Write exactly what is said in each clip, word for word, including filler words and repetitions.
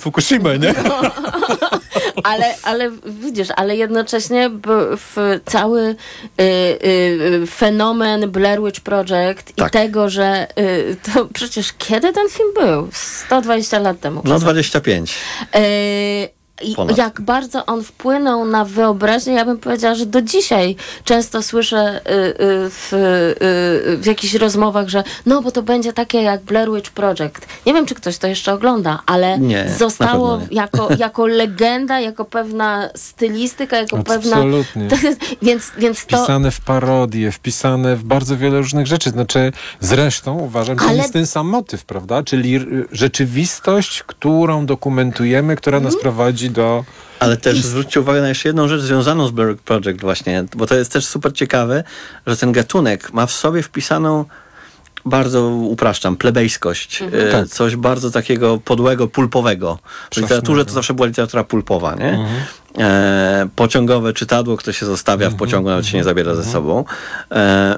Fukushimę, nie? No. ale, ale widzisz, ale jednocześnie w cały y, y, fenomen Blair Witch Project tak. i tego, że y, to przecież kiedy ten film był? sto dwadzieścia lat temu. No dwadzieścia pięć. Y, I Ponad. Jak bardzo on wpłynął na wyobraźnię, ja bym powiedziała, że do dzisiaj często słyszę y, y, w, y, w jakichś rozmowach, że no, bo to będzie takie jak Blair Witch Project. Nie wiem, czy ktoś to jeszcze ogląda, ale nie, zostało jako, jako legenda, jako pewna stylistyka, jako Absolutnie. pewna... więc, więc wpisane to... w parodie, wpisane w bardzo wiele różnych rzeczy. Znaczy, zresztą uważam, że ale... jest ten sam motyw, prawda? Czyli rzeczywistość, którą dokumentujemy, która nas hmm. prowadzi do... Ale też zwróćcie uwagę na jeszcze jedną rzecz związaną z Blair Witch Project właśnie, bo to jest też super ciekawe, że ten gatunek ma w sobie wpisaną, bardzo upraszczam, plebejskość. Mhm. E, tak. Coś bardzo takiego podłego, pulpowego. W literaturze to zawsze była literatura pulpowa, nie? Mhm. E, pociągowe czytadło, które się zostawia w pociągu, nawet się nie zabiera mhm. ze sobą. E,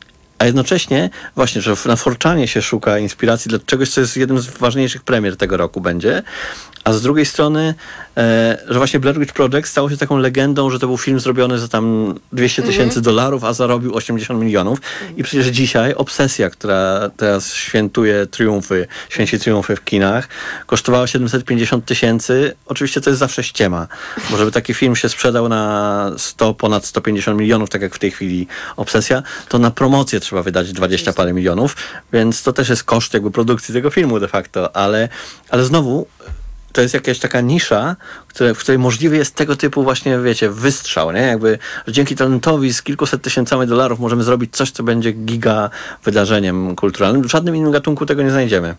A jednocześnie właśnie, że na Forczanie się szuka inspiracji dla czegoś, co jest jednym z ważniejszych premier tego roku będzie, a z drugiej strony, e, że właśnie Blair Witch Project stało się taką legendą, że to był film zrobiony za tam dwieście tysięcy dolarów, a zarobił osiemdziesiąt milionów. I przecież dzisiaj Obsesja, która teraz świętuje triumfy, święci triumfy w kinach, kosztowała siedemset pięćdziesiąt tysięcy. Oczywiście to jest zawsze ściema, bo żeby taki film się sprzedał na sto, ponad sto pięćdziesiąt milionów, tak jak w tej chwili Obsesja, to na promocję trzeba wydać dwadzieścia parę milionów, więc to też jest koszt jakby produkcji tego filmu de facto, ale, ale znowu to jest jakaś taka nisza, które, w której możliwy jest tego typu właśnie, wiecie, wystrzał, nie? Jakby, że dzięki talentowi z kilkuset tysiącami dolarów możemy zrobić coś, co będzie giga wydarzeniem kulturalnym. W żadnym innym gatunku tego nie znajdziemy.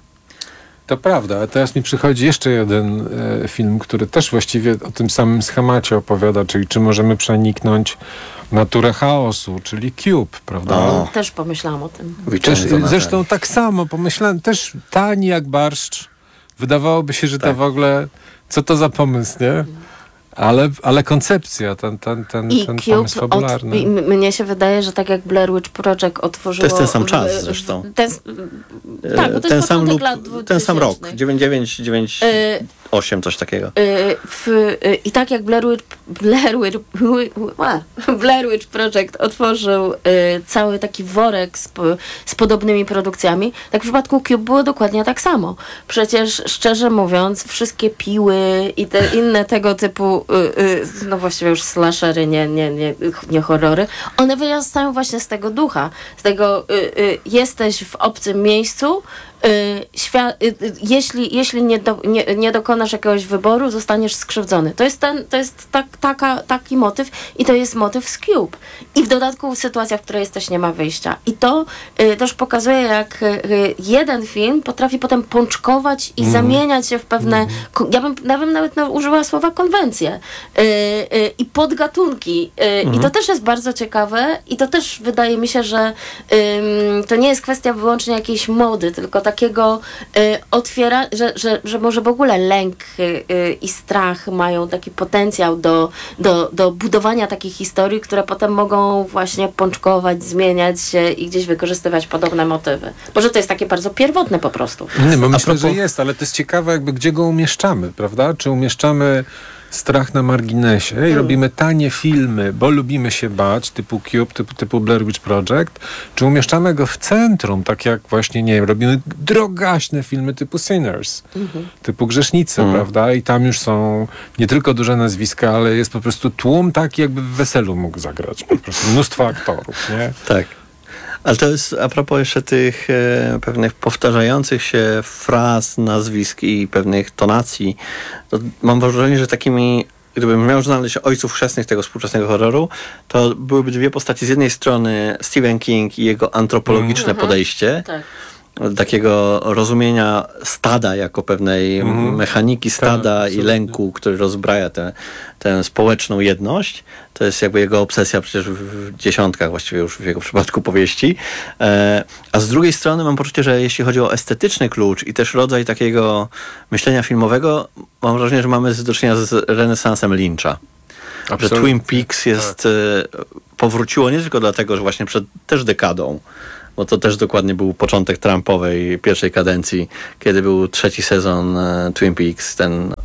To prawda, a teraz mi przychodzi jeszcze jeden e, film, który też właściwie o tym samym schemacie opowiada, czyli czy możemy przeniknąć naturę chaosu, czyli Cube, prawda? O, też pomyślałam o tym. Też, zresztą tak samo pomyślałem, też tani jak barszcz. Wydawałoby się, że tak. to w ogóle, co to za pomysł, nie? Ale, ale koncepcja, ten, ten, ten, I ten Cube pomysł fabularny. Od, i mnie się wydaje, że tak jak Blair Witch Project otworzyło... To jest ten sam czas zresztą. Ten, tak, bo to ten jest sam lub, lat ten sam rok. dziewięćdziesiąt dziewięć, dziewięćdziesiąt osiem, coś takiego. W, I tak jak Blair Witch, Blair Witch, Blair Witch Project otworzył cały taki worek z, z podobnymi produkcjami, tak w przypadku Cube było dokładnie tak samo. Przecież szczerze mówiąc, wszystkie piły i te inne tego typu no właściwie już slashery, nie, nie, nie, nie horrory, one wyrastają właśnie z tego ducha, z tego y, y, jesteś w obcym miejscu, y, świa- y, y, jeśli, jeśli nie, do, nie, nie dokonasz jakiegoś wyboru, zostaniesz skrzywdzony. To jest, ten, to jest tak, taka, taki motyw i to jest motyw z Cube. I w dodatku sytuacja, w której jesteś, nie ma wyjścia. I to y, też pokazuje, jak y, jeden film potrafi potem pączkować i mm. zamieniać się w pewne, mm. ko- ja bym, ja bym nawet no, użyła słowa konwencje. Y, y, I podgatunki. Y, mm. I to też jest bardzo ciekawe i to też wydaje mi się, że y, to nie jest kwestia wyłącznie jakiejś mody, tylko takiego y, otwiera, że, że, że może w ogóle lęk y, y, i strach mają taki potencjał do, do, do budowania takich historii, które potem mogą właśnie pączkować, zmieniać się i gdzieś wykorzystywać podobne motywy. Może to jest takie bardzo pierwotne po prostu. Nie, bo myślę, propos... że jest, ale to jest ciekawe, jakby gdzie go umieszczamy, prawda? Czy umieszczamy strach na marginesie i hmm. robimy tanie filmy, bo lubimy się bać, typu Cube, typu, typu Blair Witch Project, czy umieszczamy go w centrum, tak jak właśnie, nie wiem, robimy drogaśne filmy typu Sinners, hmm. typu Grzesznicy, hmm. prawda? I tam już są nie tylko duże nazwiska, ale jest po prostu tłum taki, jakby w Weselu mógł zagrać. Po prostu mnóstwo aktorów, nie? Tak. Ale to jest a propos jeszcze tych e, pewnych powtarzających się fraz, nazwisk i pewnych tonacji, to mam wrażenie, że takimi, gdybym miał znaleźć ojców chrzestnych tego współczesnego horroru, to byłyby dwie postaci. Z jednej strony Stephen King i jego antropologiczne mm. podejście, tak. takiego rozumienia stada jako pewnej mm. mechaniki stada tak, i lęku, który rozbraja tę, tę społeczną jedność. To jest jakby jego obsesja przecież w dziesiątkach właściwie już w jego przypadku powieści. E, a z drugiej strony mam poczucie, że jeśli chodzi o estetyczny klucz i też rodzaj takiego myślenia filmowego, mam wrażenie, że mamy do czynienia z renesansem Lyncha. Absolutnie. Że Twin Peaks jest, tak. e, powróciło nie tylko dlatego, że właśnie przed też dekadą, bo to też dokładnie był początek Trumpowej pierwszej kadencji, kiedy był trzeci sezon Twin Peaks, ten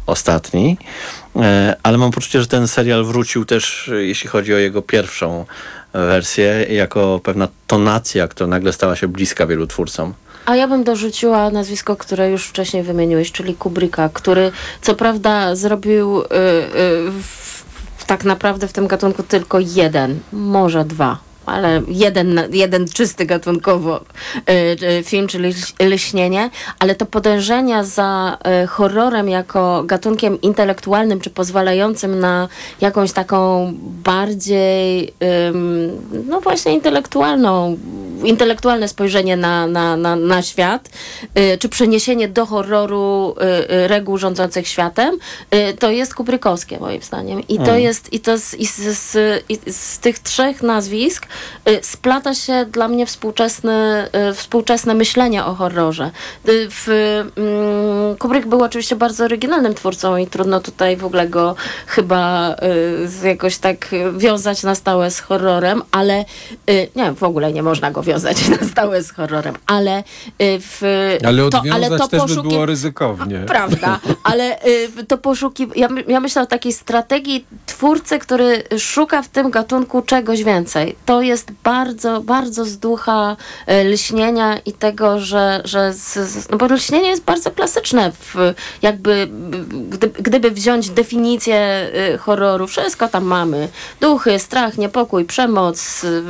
ostatni, e, ale mam poczucie, że ten serial wrócił też, jeśli chodzi o jego pierwszą wersję, jako pewna tonacja, która nagle stała się bliska wielu twórcom. A ja bym dorzuciła nazwisko, które już wcześniej wymieniłeś, czyli Kubricka, który co prawda zrobił y, y, w, tak naprawdę w tym gatunku tylko jeden, może dwa, ale jeden, jeden czysty gatunkowo y, film, czyli Lśnienie, ale to podążenia za y, horrorem jako gatunkiem intelektualnym, czy pozwalającym na jakąś taką bardziej y, no właśnie intelektualną, intelektualne spojrzenie na, na, na, na świat, y, czy przeniesienie do horroru y, y, reguł rządzących światem, y, to jest kubrykowskie moim zdaniem. I to mm. jest, i to z, i z, z, i z tych trzech nazwisk y, splata się dla mnie współczesne, y, współczesne myślenie o horrorze. Y, w, y, Kubrick był oczywiście bardzo oryginalnym twórcą i trudno tutaj w ogóle go chyba y, jakoś tak wiązać na stałe z horrorem, ale y, nie, w ogóle nie można go wiązać na stałe z horrorem, ale w... Ale odwiązać to, ale to też poszuki... by było ryzykownie. Prawda, ale y, to poszuki... Ja, ja myślę o takiej strategii twórcy, który szuka w tym gatunku czegoś więcej. To jest bardzo, bardzo z ducha y, Lśnienia i tego, że, że z, z, no bo Lśnienie jest bardzo klasyczne. W, jakby, gdy, gdyby wziąć definicję y, horroru, wszystko tam mamy. Duchy, strach, niepokój, przemoc, y,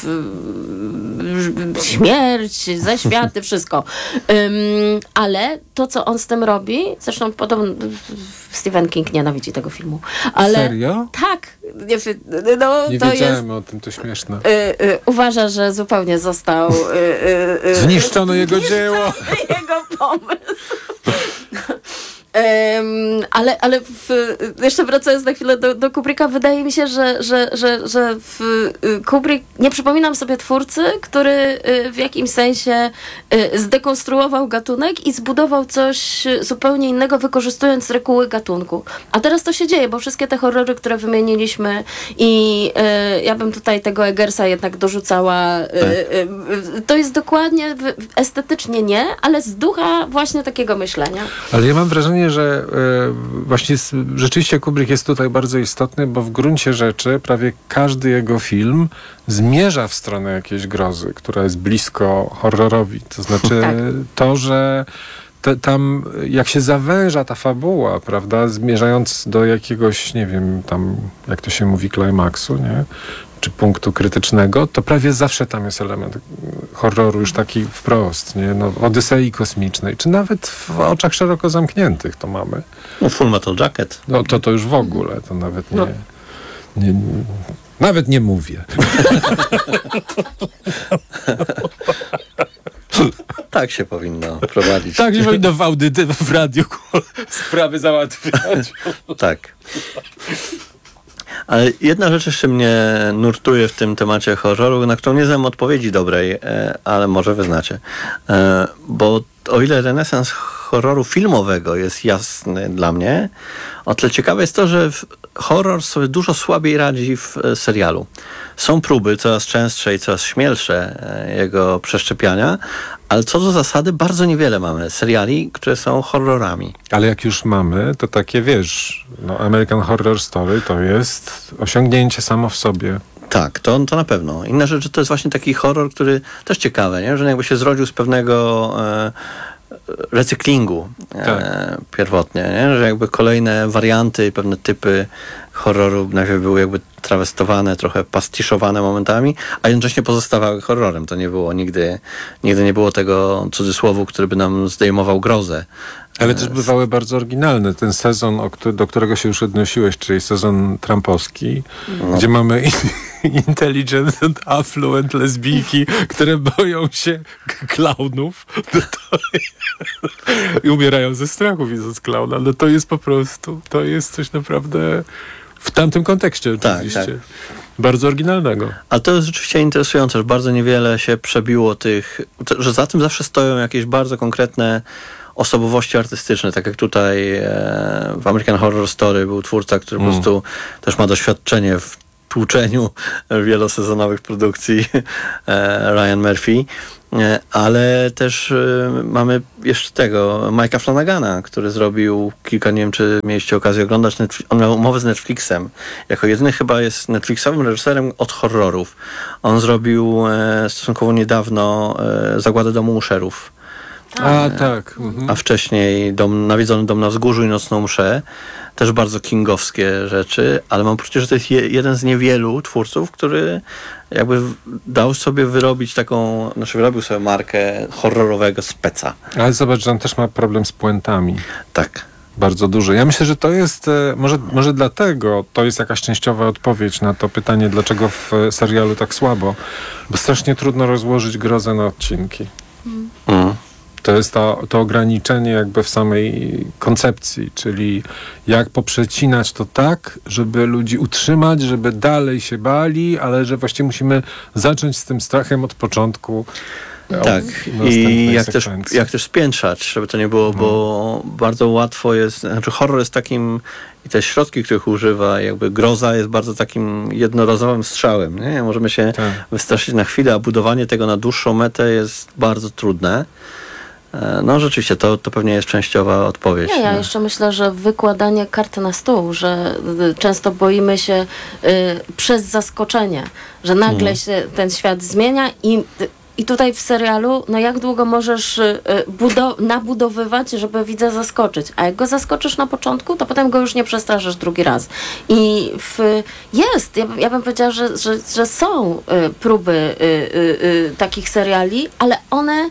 w, śmierć, zaświaty, wszystko. Um, ale to, co on z tym robi, zresztą podobno Stephen King nienawidzi tego filmu. Ale, serio? Tak. Nie, no, nie to wiedziałem jest, o tym, to śmieszne. Y, y, uważa, że zupełnie został... Y, y, Zniszczono jego zniszczono dzieło. jego pomysł. Um, ale ale w, jeszcze wracając na chwilę do, do Kubricka, wydaje mi się, że, że, że, że w Kubrick, nie przypominam sobie twórcy, który w jakimś sensie zdekonstruował gatunek i zbudował coś zupełnie innego, wykorzystując reguły gatunku. A teraz to się dzieje, bo wszystkie te horrory, które wymieniliśmy i y, ja bym tutaj tego Eggersa jednak dorzucała, y, y, y, to jest dokładnie w, estetycznie nie, ale z ducha właśnie takiego myślenia. Ale ja mam wrażenie, że y, właśnie s- rzeczywiście Kubrick jest tutaj bardzo istotny, bo w gruncie rzeczy prawie każdy jego film zmierza w stronę jakiejś grozy, która jest blisko horrorowi. To znaczy Tak. to, że te, tam jak się zawęża ta fabuła, prawda, zmierzając do jakiegoś, nie wiem, tam, jak to się mówi, klimaksu, nie? Czy punktu krytycznego, to prawie zawsze tam jest element horroru już taki wprost, nie? No, Odysei kosmicznej, czy nawet w Oczach szeroko zamkniętych to mamy. No, Full Metal Jacket. No to to już w ogóle, to nawet nie... No. nie, nie nawet nie mówię. Tak się powinno prowadzić. Tak się powinno w audyty, w radiu sprawy załatwiać. Tak. Ale jedna rzecz jeszcze mnie nurtuje w tym temacie horroru, na którą nie znam odpowiedzi dobrej, ale może wy znacie. Bo o ile renesans horroru filmowego jest jasny dla mnie, o tyle ciekawe jest to, że horror sobie dużo słabiej radzi w serialu. Są próby coraz częstsze i coraz śmielsze jego przeszczepiania, ale co do zasady bardzo niewiele mamy seriali, które są horrorami. Ale jak już mamy, to takie, wiesz, no American Horror Story to jest osiągnięcie samo w sobie. Tak, to, to na pewno. Inna rzecz, że to jest właśnie taki horror, który też ciekawe, nie? Że jakby się zrodził z pewnego e, recyklingu e, Tak. pierwotnie, nie? Że jakby kolejne warianty, pewne typy horroru najpierw były jakby trawestowane, trochę pastiszowane momentami, a jednocześnie pozostawały horrorem. To nie było nigdy, nigdy nie było tego cudzysłowu, który by nam zdejmował grozę. Ale też bywały bardzo oryginalne. Ten sezon, o który, do którego się już odnosiłeś, czyli sezon trumpowski, no. Gdzie mamy intelligent and affluent lesbijki, które boją się klaunów i umierają ze strachu widząc klauna. No to jest po prostu, to jest coś naprawdę w tamtym kontekście oczywiście. Tak, tak. Bardzo oryginalnego. Ale to jest rzeczywiście interesujące, że bardzo niewiele się przebiło tych, że za tym zawsze stoją jakieś bardzo konkretne osobowości artystyczne, tak jak tutaj e, w American Horror Story był twórca, który mm. po prostu też ma doświadczenie w tłuczeniu wielosezonowych produkcji Ryan Murphy. Ale też mamy jeszcze tego Mike'a Flanagana, który zrobił kilka, nie wiem czy mieliście okazję oglądać, Netflix, on miał umowę z Netflixem. Jako jedyny chyba jest Netflixowym reżyserem od horrorów. On zrobił e, stosunkowo niedawno e, Zagładę domu Musherów. A, tak. Mhm. A wcześniej dom, Nawiedzony dom na wzgórzu i Nocną mszę. Też bardzo kingowskie rzeczy, ale mam poczucie, że to jest je, jeden z niewielu twórców, który jakby dał sobie wyrobić taką, znaczy wyrobił sobie markę horrorowego speca. Ale zobacz, że on też ma problem z puentami. Tak. Bardzo duży. Ja myślę, że to jest, może, może dlatego to jest jakaś częściowa odpowiedź na to pytanie, dlaczego w serialu tak słabo, bo strasznie trudno rozłożyć grozę na odcinki. Mm. To jest to, to ograniczenie jakby w samej koncepcji, czyli jak poprzecinać to tak, żeby ludzi utrzymać, żeby dalej się bali, ale że właściwie musimy zacząć z tym strachem od początku. Tak, i jak też, jak też spiętrzać, żeby to nie było, hmm. bo bardzo łatwo jest, znaczy horror jest takim, i te środki, których używa, jakby groza jest bardzo takim jednorazowym strzałem, nie? Możemy się tak. wystraszyć na chwilę, a budowanie tego na dłuższą metę jest bardzo trudne. No rzeczywiście, to, to pewnie jest częściowa odpowiedź. Nie, ja no. jeszcze myślę, że wykładanie karty na stół, że często boimy się y, przez zaskoczenie, że nagle hmm. się ten świat zmienia i I tutaj w serialu, no jak długo możesz budo- nabudowywać, żeby widza zaskoczyć? A jak go zaskoczysz na początku, to potem go już nie przestraszysz drugi raz. I w, jest, ja, ja bym powiedziała, że, że, że są y, próby y, y, y, takich seriali, ale one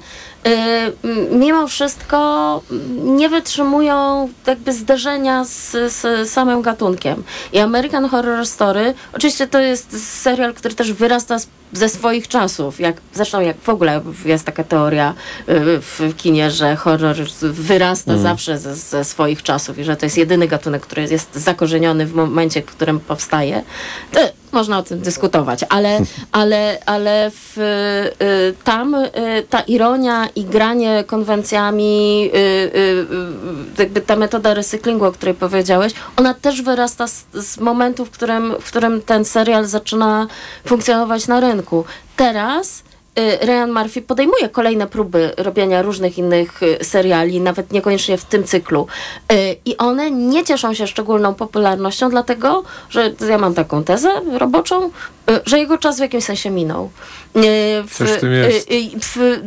y, mimo wszystko nie wytrzymują jakby zderzenia z, z samym gatunkiem. I American Horror Story, oczywiście to jest serial, który też wyrasta z ze swoich czasów, jak, zresztą jak w ogóle jest taka teoria y, w kinie, że horror wyrasta mm. zawsze ze, ze swoich czasów i że to jest jedyny gatunek, który jest zakorzeniony w momencie, w którym powstaje. To można o tym dyskutować, ale, ale, ale w, y, tam y, ta ironia i granie konwencjami, y, y, jakby ta metoda recyklingu, o której powiedziałeś, ona też wyrasta z, z momentu, w którym, w którym ten serial zaczyna funkcjonować na rynku. Teraz y, Ryan Murphy podejmuje kolejne próby robienia różnych innych y, seriali, nawet niekoniecznie w tym cyklu. Y, I one nie cieszą się szczególną popularnością, dlatego, że ja mam taką tezę roboczą, y, że jego czas w jakimś sensie minął. Y, w, Coś w tym jest. Y, y, w, y,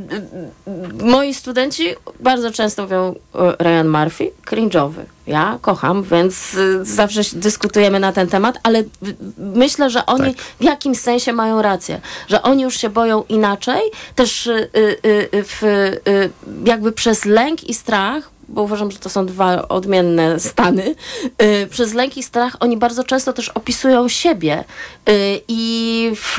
moi studenci bardzo często mówią y, Ryan Murphy, cringe'owy. Ja kocham, więc y, zawsze dyskutujemy na ten temat, ale y, myślę, że oni tak. w jakimś sensie mają rację, że oni już się boją inaczej, też y, y, y, w, y, jakby przez lęk i strach, bo uważam, że to są dwa odmienne stany, y, przez lęk i strach oni bardzo często też opisują siebie y, i, w,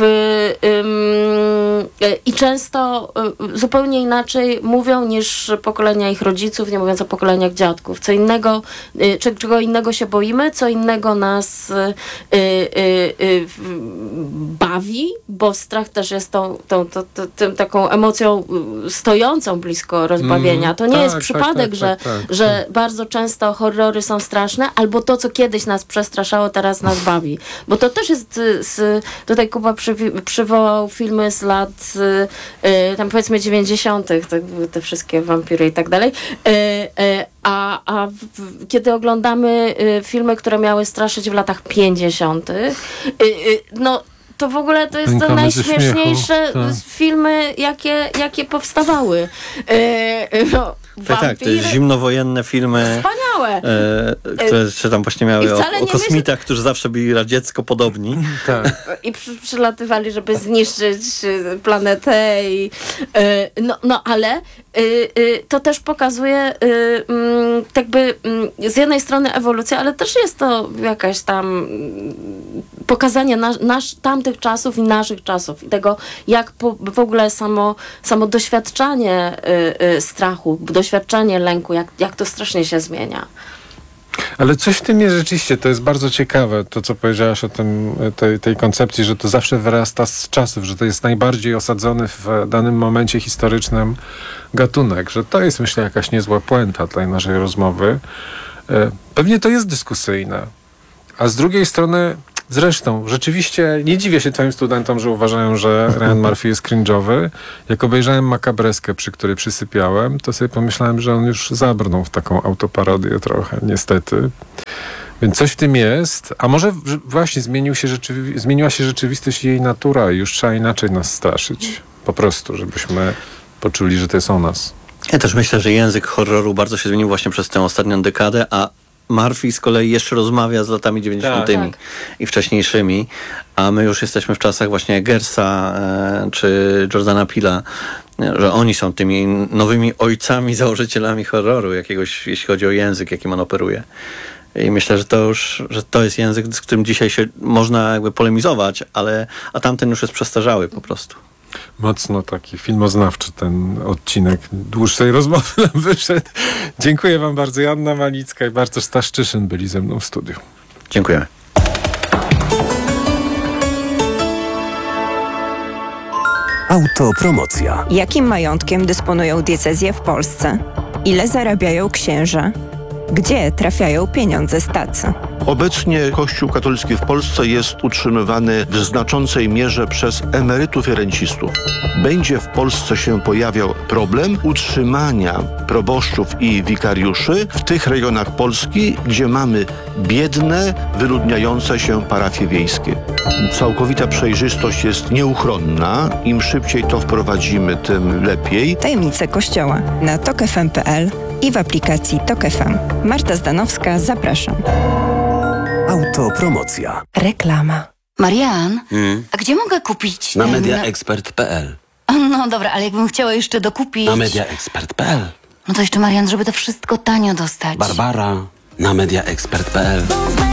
y, y, i często y, zupełnie inaczej mówią niż pokolenia ich rodziców, nie mówiąc o pokoleniach dziadków. Co innego, y, czego innego się boimy, co innego nas y, y, y, bawi, bo strach też jest tą, tą, tą, tą, tą taką emocją stojącą blisko rozbawienia. To nie tak, jest przypadek, tak, tak, że Tak, tak. że bardzo często horrory są straszne, albo to, co kiedyś nas przestraszało, teraz nas bawi. Bo to też jest, z, tutaj Kuba przy, przywołał filmy z lat y, tam powiedzmy dziewięćdziesiątych, te, te wszystkie wampiry i tak dalej. Y, y, a a w, kiedy oglądamy y, filmy, które miały straszyć w latach pięćdziesiątych, y, y, no to w ogóle to jest to Rękamy najśmieszniejsze tak. filmy, jakie, jakie powstawały. Y, no, Tak, tak, to jest zimnowojenne filmy, wspaniałe, e, które się tam właśnie miały o, o kosmitach, myśl... którzy zawsze byli radziecko podobni. Tak. I przy, przylatywali, żeby zniszczyć planetę. I, y, no, no ale y, y, to też pokazuje y, y, jakby y, z jednej strony ewolucję, ale też jest to jakaś tam y, pokazanie na, nasz, tamtych czasów i naszych czasów i tego, jak po, w ogóle samo, samo doświadczanie y, y, strachu, doświadczenie lęku, jak, jak to strasznie się zmienia. Ale coś w tym jest rzeczywiście, to jest bardzo ciekawe, to co powiedziałaś o tym, tej, tej koncepcji, że to zawsze wyrasta z czasów, że to jest najbardziej osadzony w danym momencie historycznym gatunek, że to jest, myślę, jakaś niezła puenta tej naszej rozmowy. Pewnie to jest dyskusyjne, a z drugiej strony Zresztą, rzeczywiście nie dziwię się twoim studentom, że uważają, że Ryan Murphy jest cringe'owy. Jak obejrzałem Makabreskę, przy której przysypiałem, to sobie pomyślałem, że on już zabrnął w taką autoparodię trochę, niestety. Więc coś w tym jest, a może właśnie zmienił się rzeczywi- zmieniła się rzeczywistość i jej natura i już trzeba inaczej nas straszyć. Po prostu, żebyśmy poczuli, że to jest o nas. Ja też myślę, że język horroru bardzo się zmienił właśnie przez tę ostatnią dekadę, a Murphy z kolei jeszcze rozmawia z latami dziewięćdziesiątymi Tak. i wcześniejszymi, a my już jesteśmy w czasach właśnie Eggersa e, czy Jordana Peela, e, że oni są tymi nowymi ojcami, założycielami horroru jakiegoś, jeśli chodzi o język, jakim on operuje. I myślę, że to już, że to jest język, z którym dzisiaj się można jakby polemizować, ale a tamten już jest przestarzały po prostu. Mocno taki filmoznawczy ten odcinek dłuższej rozmowy nam wyszedł. Dziękuję wam bardzo. Joanna Malicka i Bartosz Staszczyszyn byli ze mną w studiu. Dziękujemy. Autopromocja. Jakim majątkiem dysponują diecezje w Polsce? Ile zarabiają księża? Gdzie trafiają pieniądze z tacy? Obecnie Kościół katolicki w Polsce jest utrzymywany w znaczącej mierze przez emerytów i rencistów. Będzie w Polsce się pojawiał problem utrzymania proboszczów i wikariuszy w tych regionach Polski, gdzie mamy biedne, wyludniające się parafie wiejskie. Całkowita przejrzystość jest nieuchronna. Im szybciej to wprowadzimy, tym lepiej. Tajemnice Kościoła na tok f m kropka p l i w aplikacji Tok F M. Marta Zdanowska, zapraszam. Autopromocja. Reklama. Marian, Hmm? a gdzie mogę kupić Na ten... mediaexpert kropka p l. No dobra, ale jakbym chciała jeszcze dokupić... Na mediaexpert kropka p l. No to jeszcze, Marian, żeby to wszystko tanio dostać. Barbara. Na mediaexpert kropka p l.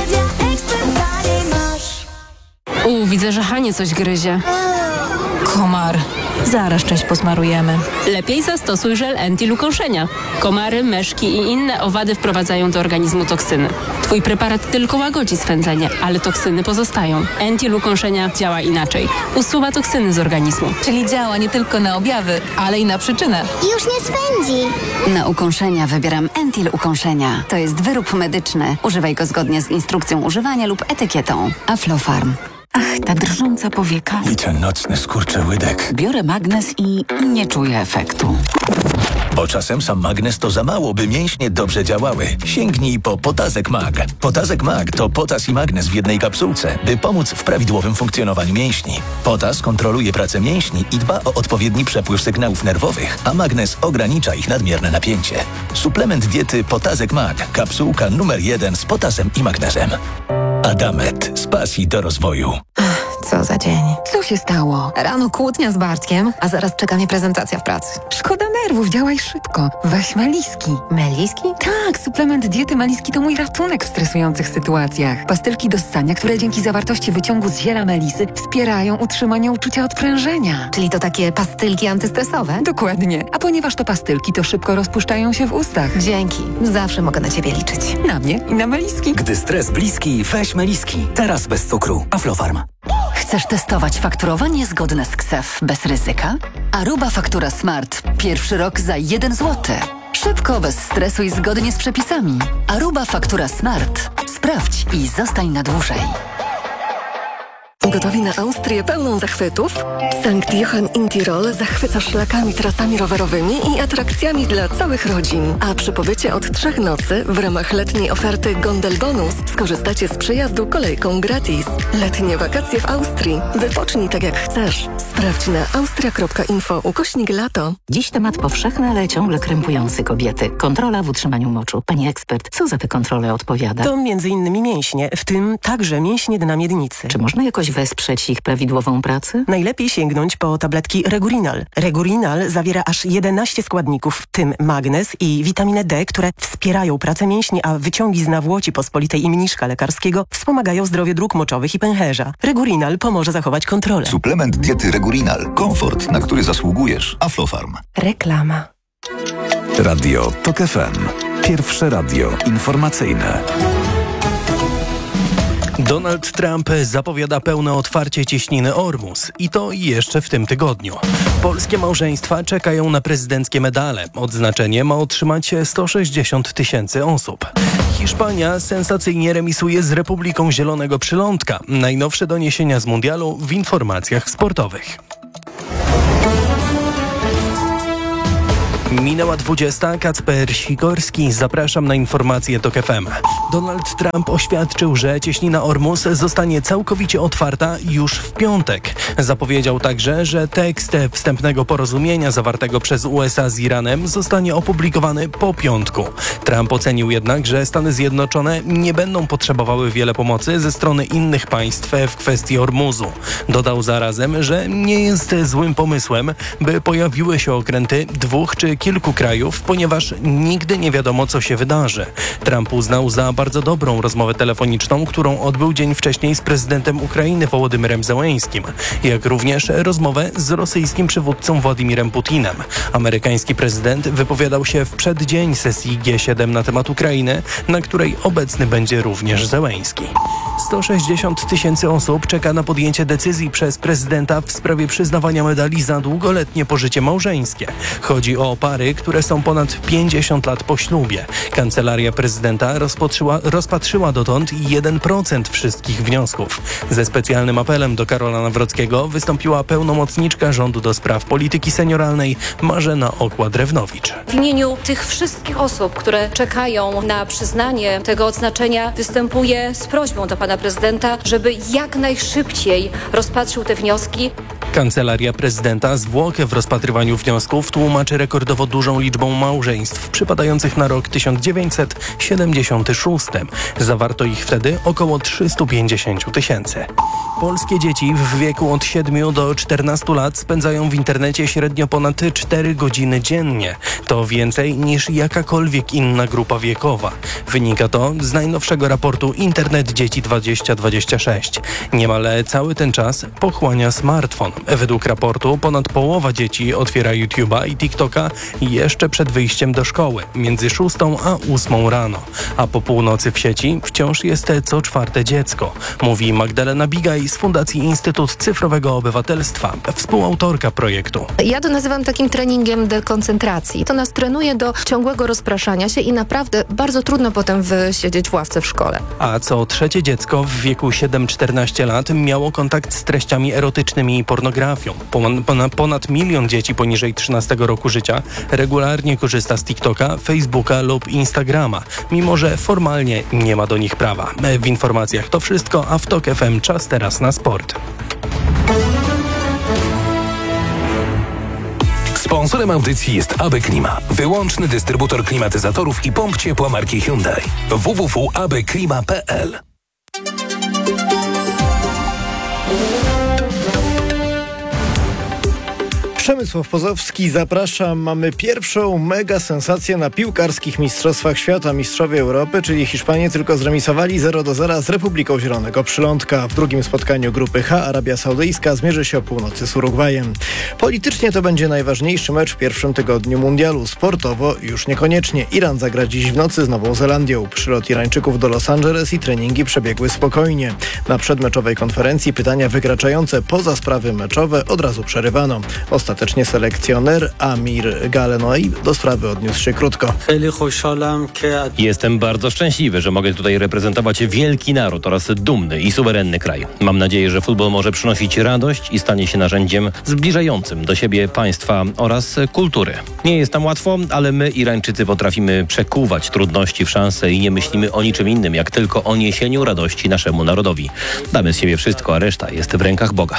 U, widzę, że Hanie coś gryzie. Komar. Zaraz część posmarujemy. Lepiej zastosuj żel Entil ukąszenia. Komary, myszki i inne owady wprowadzają do organizmu toksyny. Twój preparat tylko łagodzi swędzenie, ale toksyny pozostają. Entil ukąszenia działa inaczej. Usuwa toksyny z organizmu. Czyli działa nie tylko na objawy, ale i na przyczynę. Już nie swędzi. Na ukąszenia wybieram Entil ukąszenia. To jest wyrób medyczny. Używaj go zgodnie z instrukcją używania lub etykietą. Aflofarm. Ach, ta drżąca powieka. I ten nocny skurczyłydek. Biorę magnes i nie czuję efektu. Bo czasem sam magnes to za mało, by mięśnie dobrze działały. Sięgnij po Potazek Mag. Potazek Mag to potas i magnes w jednej kapsułce, by pomóc w prawidłowym funkcjonowaniu mięśni. Potas kontroluje pracę mięśni i dba o odpowiedni przepływ sygnałów nerwowych, a magnes ogranicza ich nadmierne napięcie. Suplement diety Potazek Mag. Kapsułka numer jeden z potasem i magnezem. Adamet. Z pasji do rozwoju. Co za dzień. Co się stało? Rano kłótnia z Bartkiem, a zaraz czeka mnie prezentacja w pracy. Szkoda nerwów, działaj szybko. Weź Meliski. Meliski? Tak, suplement diety Meliski to mój ratunek w stresujących sytuacjach. Pastylki do ssania, które dzięki zawartości wyciągu z ziela melisy wspierają utrzymanie uczucia odprężenia. Czyli to takie pastylki antystresowe? Dokładnie. A ponieważ to pastylki, to szybko rozpuszczają się w ustach. Dzięki. Zawsze mogę na ciebie liczyć. Na mnie i na Meliski. Gdy stres bliski, weź Meliski. Teraz bez cukru. Aflofarm. Chcesz testować fakturowanie zgodne z K S E F bez ryzyka? Aruba Faktura Smart. Pierwszy rok za jeden złoty. Szybko, bez stresu i zgodnie z przepisami. Aruba Faktura Smart. Sprawdź i zostań na dłużej. Gotowi na Austrię pełną zachwytów? Sankt Johann in Tirol zachwyca szlakami, trasami rowerowymi i atrakcjami dla całych rodzin. A przy pobycie od trzech nocy w ramach letniej oferty Gondel Bonus skorzystacie z przejazdu kolejką gratis. Letnie wakacje w Austrii. Wypocznij tak jak chcesz. Sprawdź na austria kropka info ukośnik lato. Dziś temat powszechny, ale ciągle krępujący kobiety. Kontrola w utrzymaniu moczu. Pani ekspert, co za te kontrole odpowiada? To między innymi mięśnie, w tym także mięśnie dna miednicy. Czy można jakoś wesprzeć ich prawidłową pracę? Najlepiej sięgnąć po tabletki Regurinal. Regurinal zawiera aż jedenaście składników, w tym magnez i witaminę D, które wspierają pracę mięśni, a wyciągi z nawłoci pospolitej i mniszka lekarskiego wspomagają zdrowie dróg moczowych i pęcherza. Regurinal pomoże zachować kontrolę. Suplement diety Regurinal. Komfort, na który zasługujesz. Aflofarm. Reklama. Radio Tok F M. Pierwsze radio informacyjne. Donald Trump zapowiada pełne otwarcie cieśniny Ormus i to jeszcze w tym tygodniu. Polskie małżeństwa czekają na prezydenckie medale. Odznaczenie ma otrzymać sto sześćdziesiąt tysięcy osób. Hiszpania sensacyjnie remisuje z Republiką Zielonego Przylądka. Najnowsze doniesienia z mundialu w informacjach sportowych. Minęła dwudziesta. Kacper Sikorski. Zapraszam na informacje TOK F M. Donald Trump oświadczył, że cieśnina Ormus zostanie całkowicie otwarta już w piątek. Zapowiedział także, że tekst wstępnego porozumienia zawartego przez U S A z Iranem zostanie opublikowany po piątku. Trump ocenił jednak, że Stany Zjednoczone nie będą potrzebowały wiele pomocy ze strony innych państw w kwestii Ormuzu. Dodał zarazem, że nie jest złym pomysłem, by pojawiły się okręty dwóch czy kilku krajów, ponieważ nigdy nie wiadomo, co się wydarzy. Trump uznał za bardzo dobrą rozmowę telefoniczną, którą odbył dzień wcześniej z prezydentem Ukrainy Wołodymyrem Zełeńskim, jak również rozmowę z rosyjskim przywódcą Władimirem Putinem. Amerykański prezydent wypowiadał się w przeddzień sesji G siedem na temat Ukrainy, na której obecny będzie również Zełeński. sto sześćdziesiąt tysięcy osób czeka na podjęcie decyzji przez prezydenta w sprawie przyznawania medali za długoletnie pożycie małżeńskie. Chodzi o pary, które są ponad pięćdziesiąt lat po ślubie. Kancelaria prezydenta rozpatrzyła, rozpatrzyła dotąd jeden procent wszystkich wniosków. Ze specjalnym apelem do Karola Nawrockiego wystąpiła pełnomocniczka rządu do spraw polityki senioralnej Marzena Okła-Drewnowicz. W imieniu tych wszystkich osób, które czekają na przyznanie tego odznaczenia, występuję z prośbą do pana prezydenta, żeby jak najszybciej rozpatrzył te wnioski. Kancelaria prezydenta zwłokę w rozpatrywaniu wniosków tłumaczy rekordowo dużą liczbą małżeństw przypadających na rok tysiąc dziewięćset siedemdziesiąty szósty. Zawarto ich wtedy około trzysta pięćdziesiąt tysięcy. Polskie dzieci w wieku od siedmiu do czternastu lat spędzają w internecie średnio ponad cztery godziny dziennie. To więcej niż jakakolwiek inna grupa wiekowa. Wynika to z najnowszego raportu Internet Dzieci dwadzieścia dwadzieścia sześć. Niemal cały ten czas pochłania smartfon. Według raportu ponad połowa dzieci otwiera YouTube'a i TikToka jeszcze przed wyjściem do szkoły, między szóstą a ósmą rano. A po północy w sieci wciąż jest co czwarte dziecko, mówi Magdalena Bigaj z Fundacji Instytut Cyfrowego Obywatelstwa, współautorka projektu. Ja to nazywam takim treningiem dekoncentracji. To nas trenuje do ciągłego rozpraszania się i naprawdę bardzo trudno potem wysiedzieć w ławce w szkole. A co trzecie dziecko w wieku siedem do czternastu lat miało kontakt z treściami erotycznymi i pornografią. Ponad, ponad milion dzieci poniżej trzynastego roku życia regularnie korzysta z TikToka, Facebooka lub Instagrama, mimo że formalnie nie ma do nich prawa. W informacjach to wszystko, a w TOK F M czas teraz na sport. Sponsorem audycji jest A B Klima, wyłączny dystrybutor klimatyzatorów i pomp ciepła marki Hyundai. w w w kropka a b klima kropka p l. Przemysław Pozowski, zapraszam. Mamy pierwszą mega sensację na piłkarskich Mistrzostwach Świata. Mistrzowie Europy, czyli Hiszpanie, tylko zremisowali zero do zera z Republiką Zielonego Przylądka. W drugim spotkaniu grupy H Arabia Saudyjska zmierzy się o północy z Urugwajem. Politycznie to będzie najważniejszy mecz w pierwszym tygodniu mundialu. Sportowo już niekoniecznie. Iran zagra dziś w nocy z Nową Zelandią. Przylot Irańczyków do Los Angeles i treningi przebiegły spokojnie. Na przedmeczowej konferencji pytania wykraczające poza sprawy meczowe od razu przerywano. Ostatecznie selekcjoner Amir Galenoi do sprawy odniósł się krótko. Jestem bardzo szczęśliwy, że mogę tutaj reprezentować wielki naród oraz dumny i suwerenny kraj. Mam nadzieję, że futbol może przynosić radość i stanie się narzędziem zbliżającym do siebie państwa oraz kultury. Nie jest tam łatwo, ale my, Irańczycy, potrafimy przekuwać trudności w szanse i nie myślimy o niczym innym, jak tylko o niesieniu radości naszemu narodowi. Damy z siebie wszystko, a reszta jest w rękach Boga.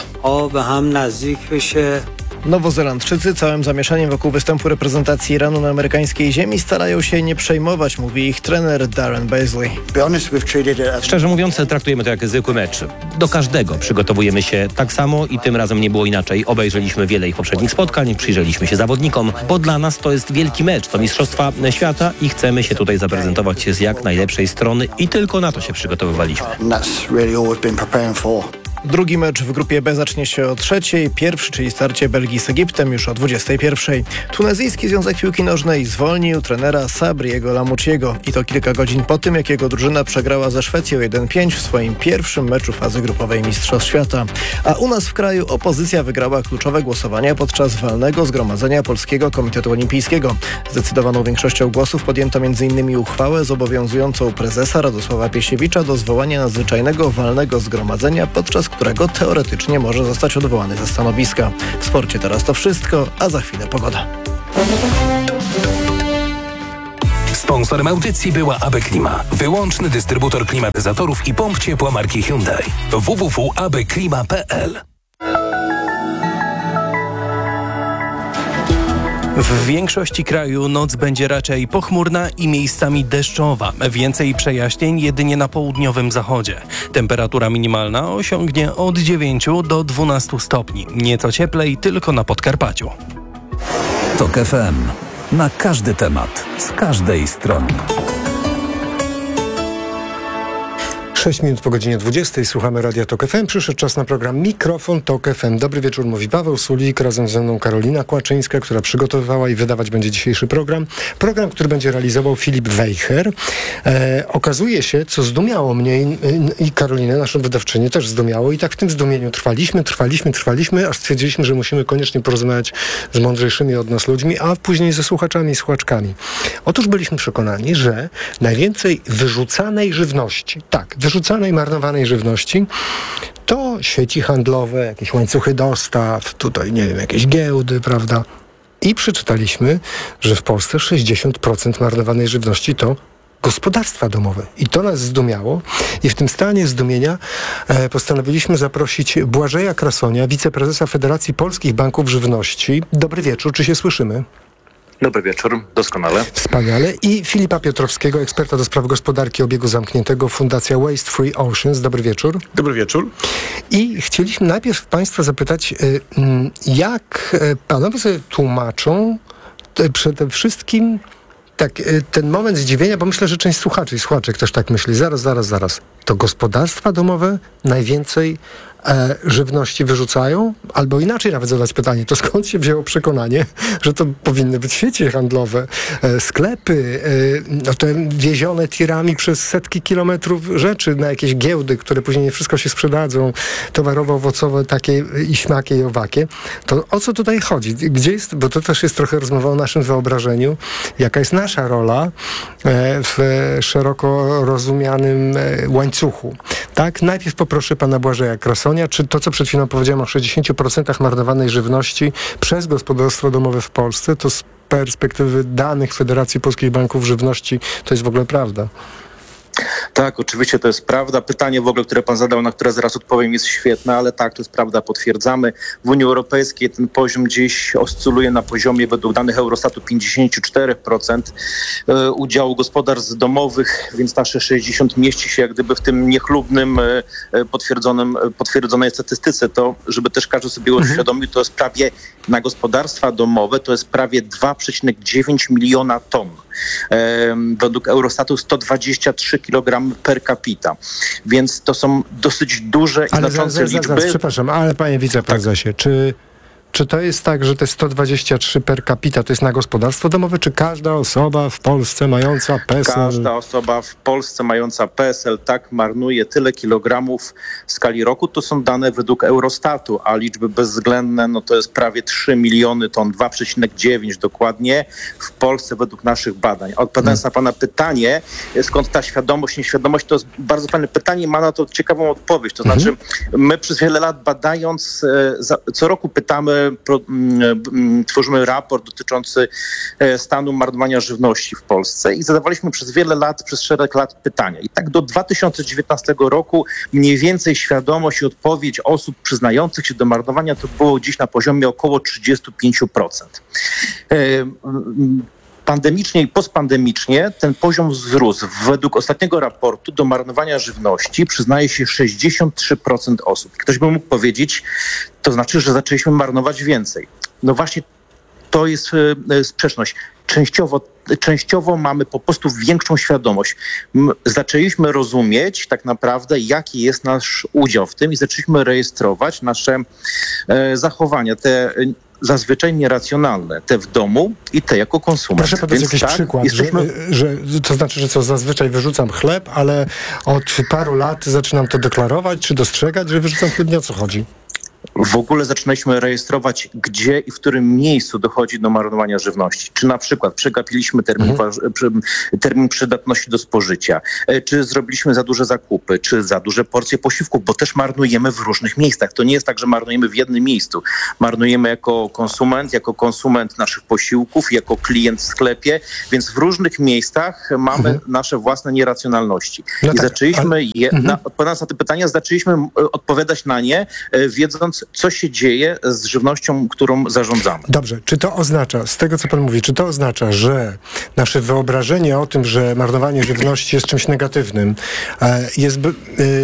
Nowozelandczycy całym zamieszaniem wokół występu reprezentacji Iranu na amerykańskiej ziemi starają się nie przejmować, mówi ich trener Darren Bazley. Szczerze mówiąc, traktujemy to jak zwykły mecz. Do każdego przygotowujemy się tak samo i tym razem nie było inaczej. Obejrzeliśmy wiele ich poprzednich spotkań, przyjrzeliśmy się zawodnikom, bo dla nas to jest wielki mecz, to Mistrzostwa Świata i chcemy się tutaj zaprezentować z jak najlepszej strony i tylko na to się przygotowywaliśmy. Drugi mecz w grupie B zacznie się o trzeciej. Pierwszy, czyli starcie Belgii z Egiptem, już o dwudziestej pierwszej. Tunezyjski Związek Piłki Nożnej zwolnił trenera Sabriego Lamouchiego. I to kilka godzin po tym, jak jego drużyna przegrała ze Szwecją jeden pięć w swoim pierwszym meczu fazy grupowej Mistrzostw Świata. A u nas w kraju opozycja wygrała kluczowe głosowania podczas walnego zgromadzenia Polskiego Komitetu Olimpijskiego. Zdecydowaną większością głosów podjęto między innymi uchwałę zobowiązującą prezesa Radosława Piesiewicza do zwołania nadzwyczajnego walnego zgromadzenia, podczas którego teoretycznie może zostać odwołany ze stanowiska. W sporcie teraz to wszystko, a za chwilę pogoda. Sponsorem audycji była A B Klima, wyłączny dystrybutor klimatyzatorów i pomp ciepła marki Hyundai. w w w kropka a b klima kropka p l. W większości kraju noc będzie raczej pochmurna i miejscami deszczowa. Więcej przejaśnień jedynie na południowym zachodzie. Temperatura minimalna osiągnie od dziewięciu do dwunastu stopni. Nieco cieplej tylko na Podkarpaciu. Tok F M. Na każdy temat, z każdej strony. sześć minut po godzinie dwudziestej słuchamy Radia Tok F M. Przyszedł czas na program Mikrofon Tok F M. Dobry wieczór, mówi Paweł Sulik, razem ze mną Karolina Kłaczyńska, która przygotowywała i wydawać będzie dzisiejszy program. Program, który będzie realizował Filip Wejher. E, okazuje się, co zdumiało mnie i, i Karolinę, naszą wydawczynię, też zdumiało i tak w tym zdumieniu trwaliśmy, trwaliśmy, trwaliśmy, aż stwierdziliśmy, że musimy koniecznie porozmawiać z mądrzejszymi od nas ludźmi, a później ze słuchaczami i słuchaczkami. Otóż byliśmy przekonani, że najwięcej wyrzucanej żywności, tak, wyrzucanej, marnowanej żywności to sieci handlowe, jakieś łańcuchy dostaw, tutaj, nie wiem, jakieś giełdy, prawda? I przeczytaliśmy, że w Polsce sześćdziesiąt procent marnowanej żywności to gospodarstwa domowe. I to nas zdumiało. I w tym stanie zdumienia e, postanowiliśmy zaprosić Błażeja Krasonia, wiceprezesa Federacji Polskich Banków Żywności. Dobry wieczór, czy się słyszymy? Dobry wieczór, doskonale. Wspaniale. I Filipa Piotrowskiego, eksperta do spraw gospodarki obiegu zamkniętego, Fundacja Waste Free Oceans. Dobry wieczór. Dobry wieczór. I chcieliśmy najpierw Państwa zapytać, jak panowie sobie tłumaczą przede wszystkim tak, ten moment zdziwienia, bo myślę, że część słuchaczy i słuchaczek też tak myśli. Zaraz, zaraz, zaraz. To gospodarstwa domowe najwięcej e, żywności wyrzucają? Albo inaczej nawet zadać pytanie, to skąd się wzięło przekonanie, że to powinny być sieci handlowe, e, sklepy, e, no te wiezione tirami przez setki kilometrów rzeczy na jakieś giełdy, które później nie wszystko się sprzedadzą, towarowo-owocowe, takie i śmakie i owakie. To o co tutaj chodzi? Gdzie jest, bo to też jest trochę rozmowa o naszym wyobrażeniu, jaka jest nasza rola e, w szeroko rozumianym e, łańcuchu. Tak? Najpierw poproszę pana Błażeja Krasonia, czy to, co przed chwilą powiedziałem o sześćdziesięciu procentach marnowanej żywności przez gospodarstwa domowe w Polsce, to z perspektywy danych Federacji Polskich Banków Żywności to jest w ogóle prawda? Tak, oczywiście to jest prawda. Pytanie w ogóle, które pan zadał, na które zaraz odpowiem, jest świetne, ale tak, to jest prawda, potwierdzamy. W Unii Europejskiej ten poziom gdzieś oscyluje na poziomie, według danych Eurostatu, pięćdziesiąt cztery procent udziału gospodarstw domowych, więc nasze sześćdziesiąt mieści się jak gdyby w tym niechlubnym, potwierdzonym, potwierdzonej statystyce. To, żeby też każdy sobie mhm. uświadomił, to jest prawie na gospodarstwa domowe, to jest prawie dwa przecinek dziewięć miliona ton. Według Eurostatu sto dwadzieścia trzy kilogramy per capita. Więc to są dosyć duże i ale znaczące zaraz, liczby. Zaraz, przepraszam, ale panie wiceprezesie, tak. czy, czy to jest tak, że te sto dwadzieścia trzy per capita to jest na gospodarstwo domowe, czy każda osoba w Polsce mająca P E S E L? Każda osoba w Polsce mająca P E S E L tak marnuje tyle kilogramów w skali roku. To są dane według Eurostatu, a liczby bezwzględne no to jest prawie trzy miliony ton, dwa przecinek dziewięć dokładnie w Polsce według naszych badań. Odpowiadając hmm. na pana pytanie, skąd ta świadomość, nieświadomość, to jest bardzo fajne pytanie, ma na to ciekawą odpowiedź. To hmm. znaczy, my przez wiele lat badając, co roku pytamy, Pro, m, tworzymy raport dotyczący stanu marnowania żywności w Polsce i zadawaliśmy przez wiele lat, przez szereg lat pytania. I tak do dwa tysiące dziewiętnastego roku mniej więcej świadomość i odpowiedź osób przyznających się do marnowania to było gdzieś na poziomie około trzydzieści pięć procent. E, Pandemicznie i postpandemicznie ten poziom wzrósł. Według ostatniego raportu do marnowania żywności przyznaje się sześćdziesiąt trzy procent osób. Ktoś by mógł powiedzieć, to znaczy, że zaczęliśmy marnować więcej. No właśnie to jest e, sprzeczność. Częściowo częściowo mamy po prostu większą świadomość. M- zaczęliśmy rozumieć tak naprawdę, jaki jest nasz udział w tym i zaczęliśmy rejestrować nasze e, zachowania, te zazwyczaj nieracjonalne, te w domu i te jako konsument. Proszę podać Więc jakiś tak, przykład, jesteśmy... że, że to znaczy, że co, zazwyczaj wyrzucam chleb, ale od paru lat zaczynam to deklarować, czy dostrzegać, że wyrzucam chleb, nie o co chodzi? W ogóle zaczynaliśmy rejestrować, gdzie i w którym miejscu dochodzi do marnowania żywności. Czy na przykład przegapiliśmy termin, Mhm. waż- termin przydatności do spożycia, e, czy zrobiliśmy za duże zakupy, czy za duże porcje posiłków, bo też marnujemy w różnych miejscach. To nie jest tak, że marnujemy w jednym miejscu. Marnujemy jako konsument, jako konsument naszych posiłków, jako klient w sklepie, więc w różnych miejscach mamy Mhm. nasze własne nieracjonalności. No I tak, zaczęliśmy, ale- je, Mhm. na, odpowiadając na te pytania, zaczęliśmy e, odpowiadać na nie, e, wiedząc, co się dzieje z żywnością, którą zarządzamy. Dobrze, czy to oznacza, z tego co pan mówi, czy to oznacza, że nasze wyobrażenie o tym, że marnowanie żywności jest czymś negatywnym, e, jest by,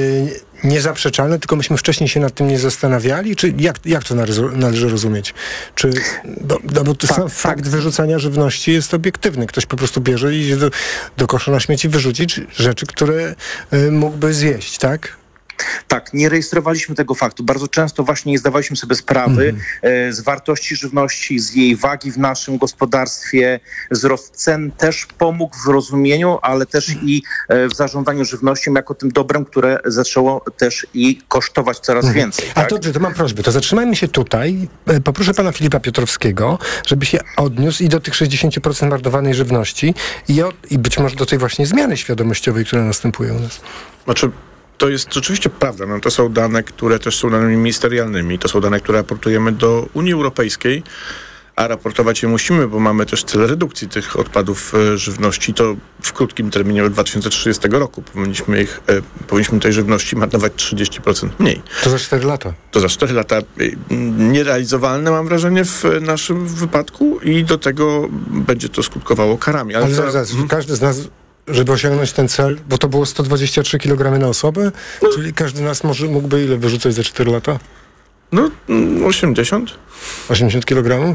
e, niezaprzeczalne, tylko myśmy wcześniej się nad tym nie zastanawiali? Czy jak, jak to należy, należy rozumieć? Czy, bo, no bo to Tak, sam tak. fakt wyrzucania żywności jest obiektywny. Ktoś po prostu bierze i idzie do, do kosza na śmieci wyrzucić rzeczy, które e, mógłby zjeść, tak? Tak, nie rejestrowaliśmy tego faktu. Bardzo często właśnie nie zdawaliśmy sobie sprawy e, z wartości żywności, z jej wagi w naszym gospodarstwie. Wzrost cen też pomógł w rozumieniu, ale też i e, w zarządzaniu żywnością jako tym dobrem, które zaczęło też i kosztować coraz Mhm. więcej. A Tak? dobrze, to mam prośbę, to zatrzymajmy się tutaj. E, Poproszę pana Filipa Piotrowskiego, żeby się odniósł i do tych sześćdziesiąt procent marnowanej żywności i, o, i być może do tej właśnie zmiany świadomościowej, która następuje u nas. Znaczy, to jest rzeczywiście prawda. No, to są dane, które też są danymi ministerialnymi. To są dane, które raportujemy do Unii Europejskiej, a raportować je musimy, bo mamy też cel redukcji tych odpadów e, żywności. To w krótkim terminie do dwa tysiące trzydziestego roku. Powinniśmy, ich, e, powinniśmy tej żywności marnować trzydzieści procent mniej. To za cztery lata. To za cztery lata e, nierealizowalne, mam wrażenie, w naszym wypadku i do tego będzie to skutkowało karami. Ale to- zaraz, zaraz, każdy z nas, żeby osiągnąć ten cel, bo to było sto dwadzieścia trzy kilogramy na osobę, czyli każdy z nas może, mógłby ile wyrzucać za cztery lata? No, mm, osiemdziesiąt. osiemdziesiąt kilogramów?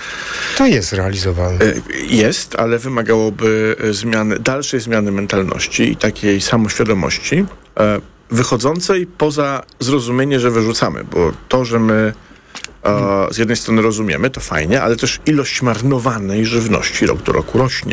To jest realizowalne. E, Jest, ale wymagałoby e, zmiany, dalszej zmiany mentalności i takiej samoświadomości, e, wychodzącej poza zrozumienie, że wyrzucamy, bo to, że my e, z jednej strony rozumiemy, to fajnie, ale też ilość marnowanej żywności rok do roku rośnie.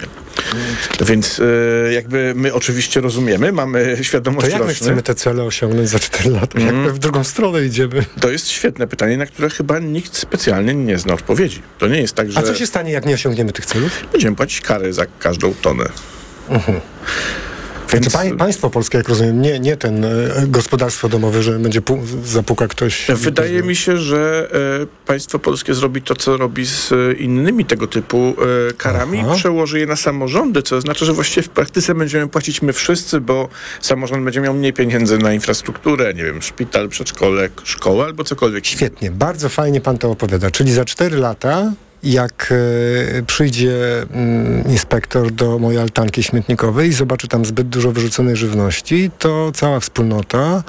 Więc e, jakby my oczywiście rozumiemy, mamy świadomość To jak my rośnie. chcemy te cele osiągnąć za cztery lata? Jak my w drugą stronę idziemy? To jest świetne pytanie, na które chyba nikt specjalnie nie zna odpowiedzi. To nie jest tak, że... A co się stanie, jak nie osiągniemy tych celów? Będziemy płacić kary za każdą tonę. Mhm. Więc... Czy pań, państwo polskie, jak rozumiem, nie, nie ten e, gospodarstwo domowe, że będzie pu- zapuka ktoś... Wydaje mi się, że e, państwo polskie zrobi to, co robi z e, innymi tego typu e, karami, Aha. przełoży je na samorządy, co oznacza, że właściwie w praktyce będziemy płacić my wszyscy, bo samorząd będzie miał mniej pieniędzy na infrastrukturę, nie wiem, szpital, przedszkole, szkołę albo cokolwiek. Świetnie, bardzo fajnie pan to opowiada. Czyli za cztery lata, jak e, przyjdzie mm, inspektor do mojej altanki śmietnikowej i zobaczy tam zbyt dużo wyrzuconej żywności, to cała wspólnota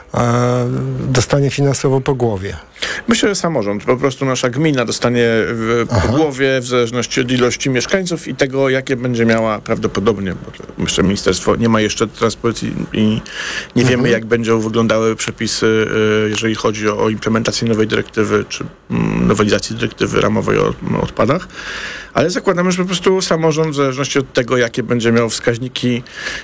e, dostanie finansowo po głowie. Myślę, że samorząd, po prostu nasza gmina dostanie w, po głowie w zależności od ilości mieszkańców i tego, jakie będzie miała prawdopodobnie, bo to jeszcze ministerstwo nie ma jeszcze transpozycji i nie wiemy, jak będą wyglądały przepisy, y, jeżeli chodzi o implementację nowej dyrektywy, czy mm, nowelizacji dyrektywy ramowej o, o odpadach, ale zakładamy, że po prostu samorząd w zależności od tego, jakie będzie miał wskaźniki,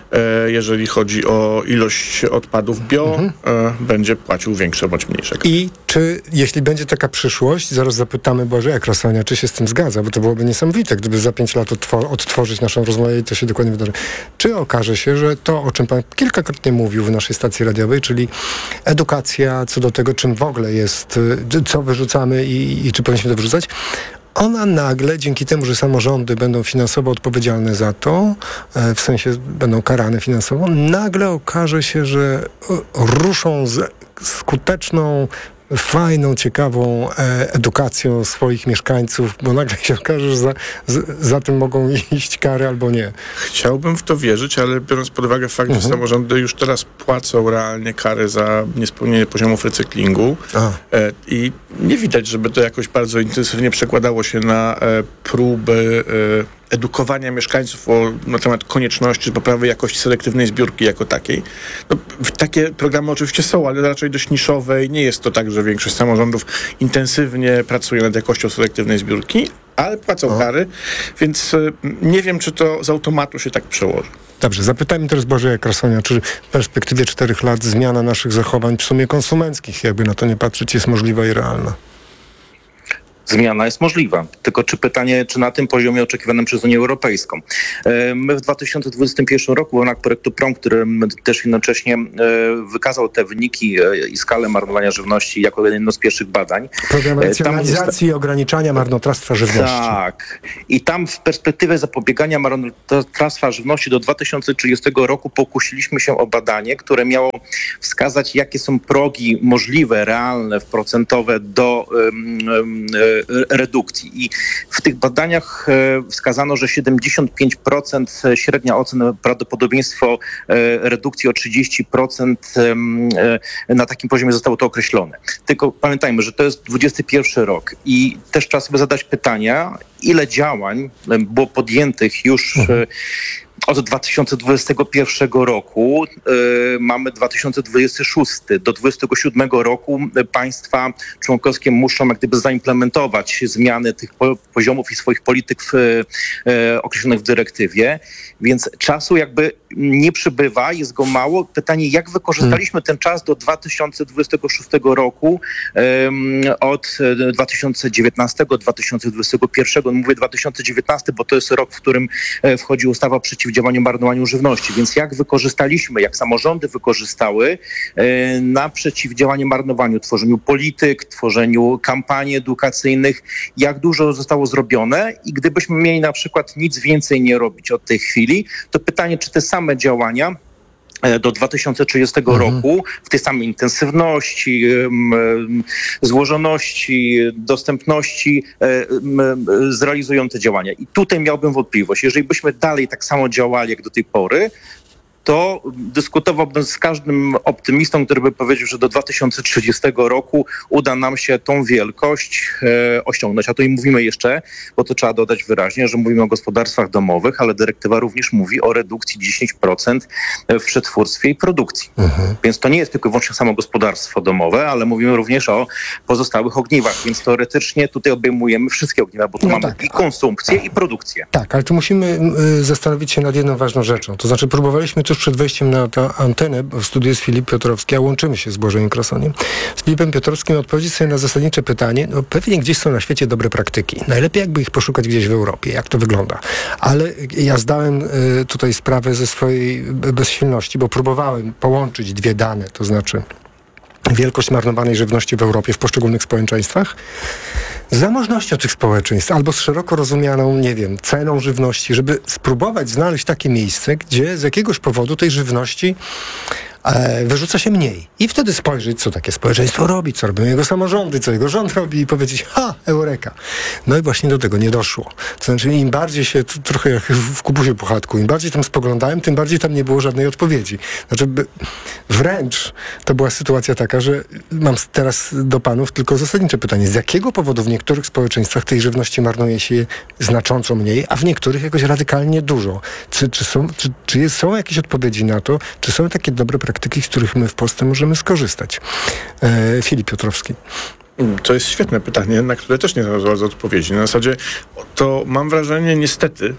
e, jeżeli chodzi o ilość odpadów bio, e, będzie płacił większe bądź mniejsze. I czy, jeśli będzie taka przyszłość, zaraz zapytamy Boże Ekrosonia, czy się z tym zgadza, bo to byłoby niesamowite, gdyby za pięć lat odtwor- odtworzyć naszą rozmowę i to się dokładnie wydarzy. Czy okaże się, że to, o czym pan kilkakrotnie mówił w naszej stacji radiowej, czyli edukacja co do tego, czym w ogóle jest, y, co wyrzucamy i, i czy powinniśmy to wyrzucać, ona nagle, dzięki temu, że samorządy będą finansowo odpowiedzialne za to, e, w sensie będą karane finansowo, nagle okaże się, że e, ruszą z skuteczną, fajną, ciekawą e, edukacją swoich mieszkańców, bo nagle się okaże, że za, z, za tym mogą iść kary albo nie. Chciałbym w to wierzyć, ale biorąc pod uwagę fakt, Mhm. że samorządy już teraz płacą realnie kary za niespełnienie poziomów recyklingu e, i nie widać, żeby to jakoś bardzo intensywnie przekładało się na e, próby edukowania mieszkańców o, na temat konieczności poprawy jakości selektywnej zbiórki jako takiej. No, takie programy oczywiście są, ale raczej dość niszowe i nie jest to tak, że większość samorządów intensywnie pracuje nad jakością selektywnej zbiórki, ale płacą kary, więc y, nie wiem, czy to z automatu się tak przełoży. Dobrze, zapytajmy teraz Błażeja Krasonia, czy w perspektywie czterech lat zmiana naszych zachowań w sumie konsumenckich, jakby na to nie patrzeć, jest możliwa i realna? Zmiana jest możliwa. Tylko czy pytanie, czy na tym poziomie oczekiwanym przez Unię Europejską. My w dwa tysiące dwudziestym pierwszym roku w ramach projektu PROM, który też jednocześnie wykazał te wyniki i skalę marnowania żywności jako jedno z pierwszych badań. Program racjonalizacji i ograniczania marnotrawstwa żywności. Tak. I tam w perspektywie zapobiegania marnotrawstwa żywności do dwa tysiące trzydziestego roku pokusiliśmy się o badanie, które miało wskazać, jakie są progi możliwe, realne, procentowe do um, um, redukcji. I w tych badaniach wskazano, że siedemdziesiąt pięć procent średnia ocena prawdopodobieństwo redukcji o trzydzieści procent na takim poziomie zostało to określone. Tylko pamiętajmy, że to jest dwudziesty pierwszy rok i też czas sobie zadać pytania, ile działań było podjętych już od dwa tysiące dwudziestego pierwszego roku. y, mamy dwa tysiące dwudziesty szósty. Do dwudziestego siódmego roku państwa członkowskie muszą jak gdyby zaimplementować zmiany tych po, poziomów i swoich polityk w, y, określonych w dyrektywie. Więc czasu jakby nie przybywa, jest go mało. Pytanie, jak wykorzystaliśmy ten czas do dwa tysiące dwudziestego szóstego roku y, od dwa tysiące dziewiętnastego do dwa tysiące dwudziestego pierwszego. Mówię dwa tysiące dziewiętnasty, bo to jest rok, w którym wchodzi ustawa przeciw działaniu marnowaniu żywności. Więc jak wykorzystaliśmy, jak samorządy wykorzystały e, na przeciwdziałanie marnowaniu, tworzeniu polityk, tworzeniu kampanii edukacyjnych, jak dużo zostało zrobione i gdybyśmy mieli na przykład nic więcej nie robić od tej chwili, to pytanie, czy te same działania do dwa tysiące trzydziestego mhm. roku w tej samej intensywności, złożoności, dostępności zrealizują te działania. I tutaj miałbym wątpliwość. Jeżeli byśmy dalej tak samo działali jak do tej pory, to dyskutowałbym z każdym optymistą, który by powiedział, że do dwa tysiące trzydziestego roku uda nam się tą wielkość e, osiągnąć. A tu i mówimy jeszcze, bo to trzeba dodać wyraźnie, że mówimy o gospodarstwach domowych, ale dyrektywa również mówi o redukcji dziesięć procent w przetwórstwie i produkcji. Mhm. Więc to nie jest tylko i wyłącznie samo gospodarstwo domowe, ale mówimy również o pozostałych ogniwach. Więc teoretycznie tutaj obejmujemy wszystkie ogniwa, bo tu no mamy tak. i konsumpcję, i produkcję. Tak, ale tu musimy y, zastanowić się nad jedną ważną rzeczą. To znaczy próbowaliśmy tuż przed wejściem na tę antenę, bo w studiu jest Filip Piotrowski, a łączymy się z Błażejem Krasoniem. Z Filipem Piotrowskim odpowiedzieć sobie na zasadnicze pytanie. No pewnie gdzieś są na świecie dobre praktyki. Najlepiej jakby ich poszukać gdzieś w Europie. Jak to wygląda? Ale ja zdałem y, tutaj sprawę ze swojej bezsilności, bo próbowałem połączyć dwie dane, to znaczy wielkość marnowanej żywności w Europie w poszczególnych społeczeństwach z zamożnością tych społeczeństw, albo z szeroko rozumianą, nie wiem, ceną żywności, żeby spróbować znaleźć takie miejsce, gdzie z jakiegoś powodu tej żywności e, wyrzuca się mniej. I wtedy spojrzeć, co takie społeczeństwo robi, co robią jego samorządy, co jego rząd robi i powiedzieć, ha, eureka. No i właśnie do tego nie doszło. To znaczy im bardziej się, to trochę jak w Kubusiu Puchatku, im bardziej tam spoglądałem, tym bardziej tam nie było żadnej odpowiedzi. Znaczy by, wręcz to była sytuacja taka, że mam teraz do panów tylko zasadnicze pytanie. Z jakiego powodu w niektórych społeczeństwach tej żywności marnuje się znacząco mniej, a w niektórych jakoś radykalnie dużo? Czy, czy, są, czy, czy jest, są jakieś odpowiedzi na to? Czy są takie dobre praktyki, z których my w Polsce możemy skorzystać? E, Filip Piotrowski. To jest świetne pytanie, na które też nie znalazłem odpowiedzi. Na zasadzie to mam wrażenie niestety,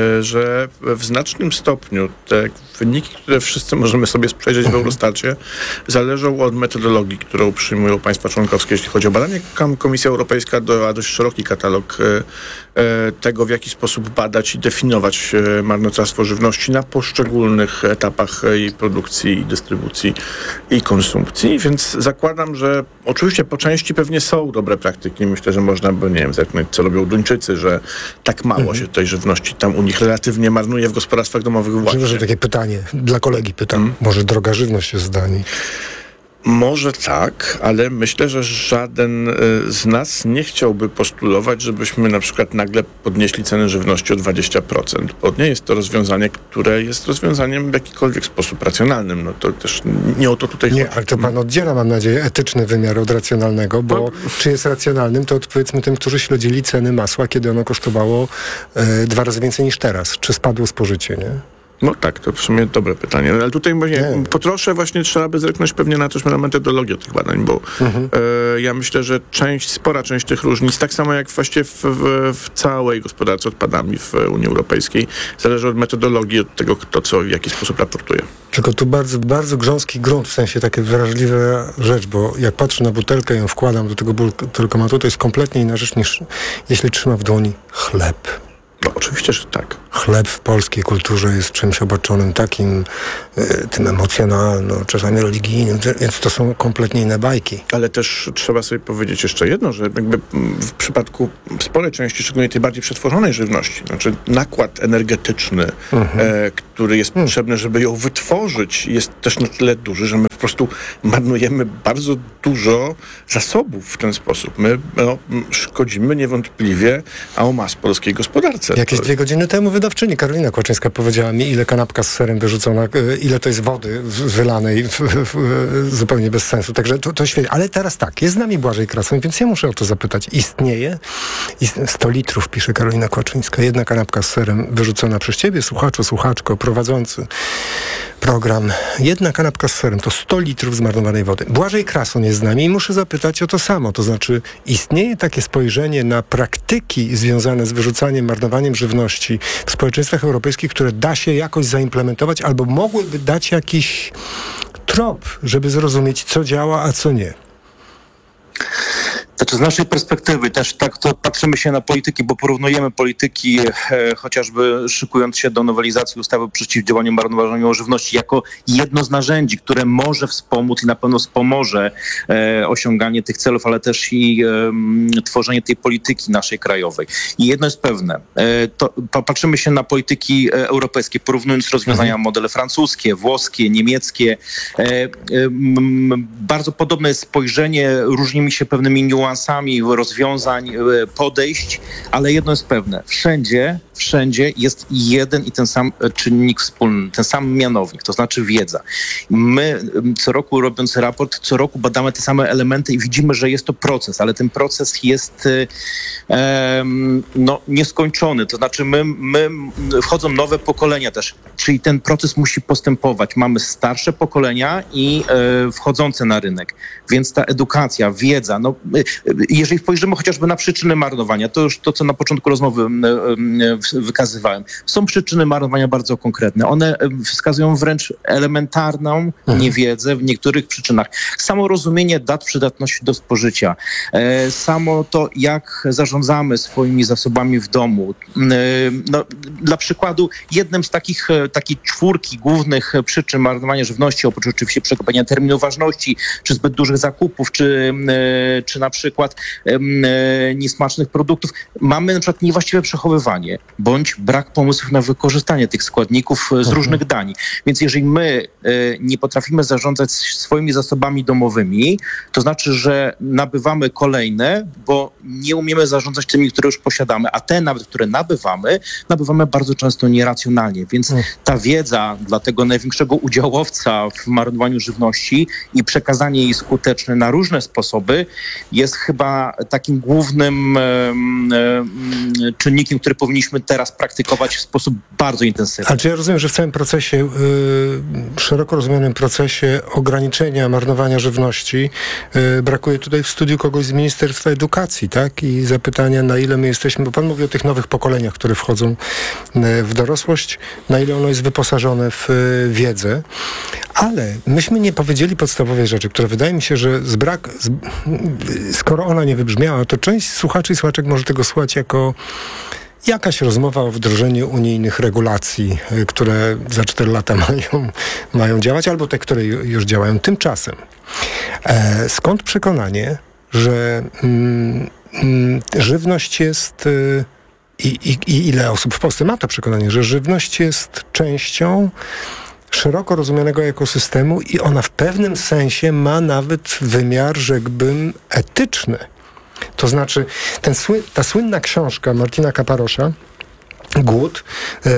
że w znacznym stopniu te wyniki, które wszyscy możemy sobie przejrzeć w Eurostacie, zależą od metodologii, którą przyjmują państwa członkowskie, jeśli chodzi o badanie. Komisja Europejska dała dość szeroki katalog tego, w jaki sposób badać i definiować marnotrawstwo żywności na poszczególnych etapach jej produkcji, i dystrybucji i konsumpcji. Więc zakładam, że oczywiście po części pewnie są dobre praktyki. Myślę, że można by, nie wiem, zerknąć, co robią Duńczycy, że tak mało mhm. się tej żywności tam u nich relatywnie marnuje w gospodarstwach domowych właśnie. Że takie pytanie, dla kolegi pytam, hmm? może droga żywność jest z Danii? Może tak, ale myślę, że żaden z nas nie chciałby postulować, żebyśmy na przykład nagle podnieśli ceny żywności o dwadzieścia procent, bo nie jest to rozwiązanie, które jest rozwiązaniem w jakikolwiek sposób racjonalnym. No to też nie o to tutaj nie, chodzi. Ale to pan oddziela, mam nadzieję, etyczny wymiar od racjonalnego, bo no. Czy jest racjonalnym, to powiedzmy tym, którzy śledzili ceny masła, kiedy ono kosztowało e, dwa razy więcej niż teraz. Czy spadło spożycie, nie? No tak, to w sumie dobre pytanie. Ale tutaj właśnie po trosze właśnie trzeba by zerknąć pewnie na też na metodologię tych badań, bo mhm. e, ja myślę, że część, spora część tych różnic, tak samo jak właściwie w, w, w całej gospodarce odpadami w Unii Europejskiej, zależy od metodologii, od tego, kto co i w jaki sposób raportuje. Tylko tu bardzo, bardzo grząski grunt, w sensie taka wrażliwa rzecz, bo jak patrzę na butelkę i ją wkładam do tego butelkomatu, to jest kompletnie inna rzecz niż jeśli trzyma w dłoni chleb. No oczywiście, że tak. Chleb w polskiej kulturze jest czymś obaczonym takim, y, tym emocjonalnym, czasami religijnym, więc to są kompletnie inne bajki. Ale też trzeba sobie powiedzieć jeszcze jedno, że jakby w przypadku sporej części, szczególnie tej bardziej przetworzonej żywności, znaczy nakład energetyczny, mhm. e, który jest mhm. potrzebny, żeby ją wytworzyć, jest też na tyle duży, że my po prostu marnujemy bardzo dużo zasobów w ten sposób. My no, szkodzimy niewątpliwie a mas polskiej gospodarce. Jakieś to... dwie godziny temu wydawczyni Karolina Kłaczyńska powiedziała mi, ile kanapka z serem wyrzucona, ile to jest wody wylanej w, w, w, zupełnie bez sensu. Także to, to świetnie. Ale teraz tak, jest z nami Błażej Krasoń, więc ja muszę o to zapytać. Istnieje? Ist... sto litrów, pisze Karolina Kłaczyńska. Jedna kanapka z serem wyrzucona przez ciebie, słuchaczu, słuchaczko, prowadzący program. Jedna kanapka z serem to sto litrów zmarnowanej wody. Błażej Krasoń jest z nami i muszę zapytać o to samo. To znaczy, istnieje takie spojrzenie na praktyki związane z wyrzucaniem, marnowaniem żywności w społeczeństwach europejskich, które da się jakoś zaimplementować albo mogłyby dać jakiś trop, żeby zrozumieć, co działa, a co nie? Znaczy z naszej perspektywy też tak to patrzymy się na polityki, bo porównujemy polityki e, chociażby szykując się do nowelizacji ustawy o przeciwdziałaniu marnowaniu żywności jako jedno z narzędzi, które może wspomóc i na pewno wspomoże e, osiąganie tych celów, ale też i e, tworzenie tej polityki naszej krajowej. I jedno jest pewne, e, to patrzymy się na polityki europejskie, porównując rozwiązania mhm. modele francuskie, włoskie, niemieckie. E, e, m, bardzo podobne jest spojrzenie, różnimy się pewnymi niuansami rozwiązań, podejść, ale jedno jest pewne. Wszędzie, wszędzie jest jeden i ten sam czynnik wspólny, ten sam mianownik, to znaczy wiedza. My co roku robiąc raport, co roku badamy te same elementy i widzimy, że jest to proces, ale ten proces jest e, no, nieskończony. To znaczy my, my wchodzą nowe pokolenia też, czyli ten proces musi postępować. Mamy starsze pokolenia i e, wchodzące na rynek, więc ta edukacja, wiedza, no jeżeli spojrzymy chociażby na przyczyny marnowania, to już to, co na początku rozmowy wykazywałem. Są przyczyny marnowania bardzo konkretne. One wskazują wręcz elementarną mhm. niewiedzę w niektórych przyczynach. Samo rozumienie dat przydatności do spożycia. Samo to, jak zarządzamy swoimi zasobami w domu. No, dla przykładu, jednym z takich takiej czwórki głównych przyczyn marnowania żywności, oprócz oczywiście przekroczenia terminu ważności, czy zbyt dużych zakupów, czy, czy na przykład niesmacznych produktów, mamy na przykład niewłaściwe przechowywanie, bądź brak pomysłów na wykorzystanie tych składników z różnych dań. Więc jeżeli my nie potrafimy zarządzać swoimi zasobami domowymi, to znaczy, że nabywamy kolejne, bo nie umiemy zarządzać tymi, które już posiadamy, a te nawet, które nabywamy, nabywamy bardzo często nieracjonalnie. Więc ta wiedza dla tego największego udziałowca w marnowaniu żywności i przekazanie jej skuteczne na różne sposoby jest chyba takim głównym um, um, czynnikiem, który powinniśmy teraz praktykować w sposób bardzo intensywny. A czy ja rozumiem, że w całym procesie, yy, szeroko rozumianym procesie ograniczenia marnowania żywności yy, brakuje tutaj w studiu kogoś z Ministerstwa Edukacji, tak? I zapytania, na ile my jesteśmy, bo pan mówi o tych nowych pokoleniach, które wchodzą yy, w dorosłość, na ile ono jest wyposażone w yy, wiedzę, ale myśmy nie powiedzieli podstawowej rzeczy, która wydaje mi się, że z brak, z, skoro ona nie wybrzmiała, to część słuchaczy i słuchaczek może tego słuchać jako jakaś rozmowa o wdrożeniu unijnych regulacji, które za cztery lata mają, mają działać, albo te, które już działają. Tymczasem, e, skąd przekonanie, że mm, mm, żywność jest y, i, i, i ile osób w Polsce ma to przekonanie, że żywność jest częścią szeroko rozumianego ekosystemu i ona w pewnym sensie ma nawet wymiar, rzekłbym, etyczny. To znaczy, ten, ta słynna książka Martina Kaparosza, Głód, e,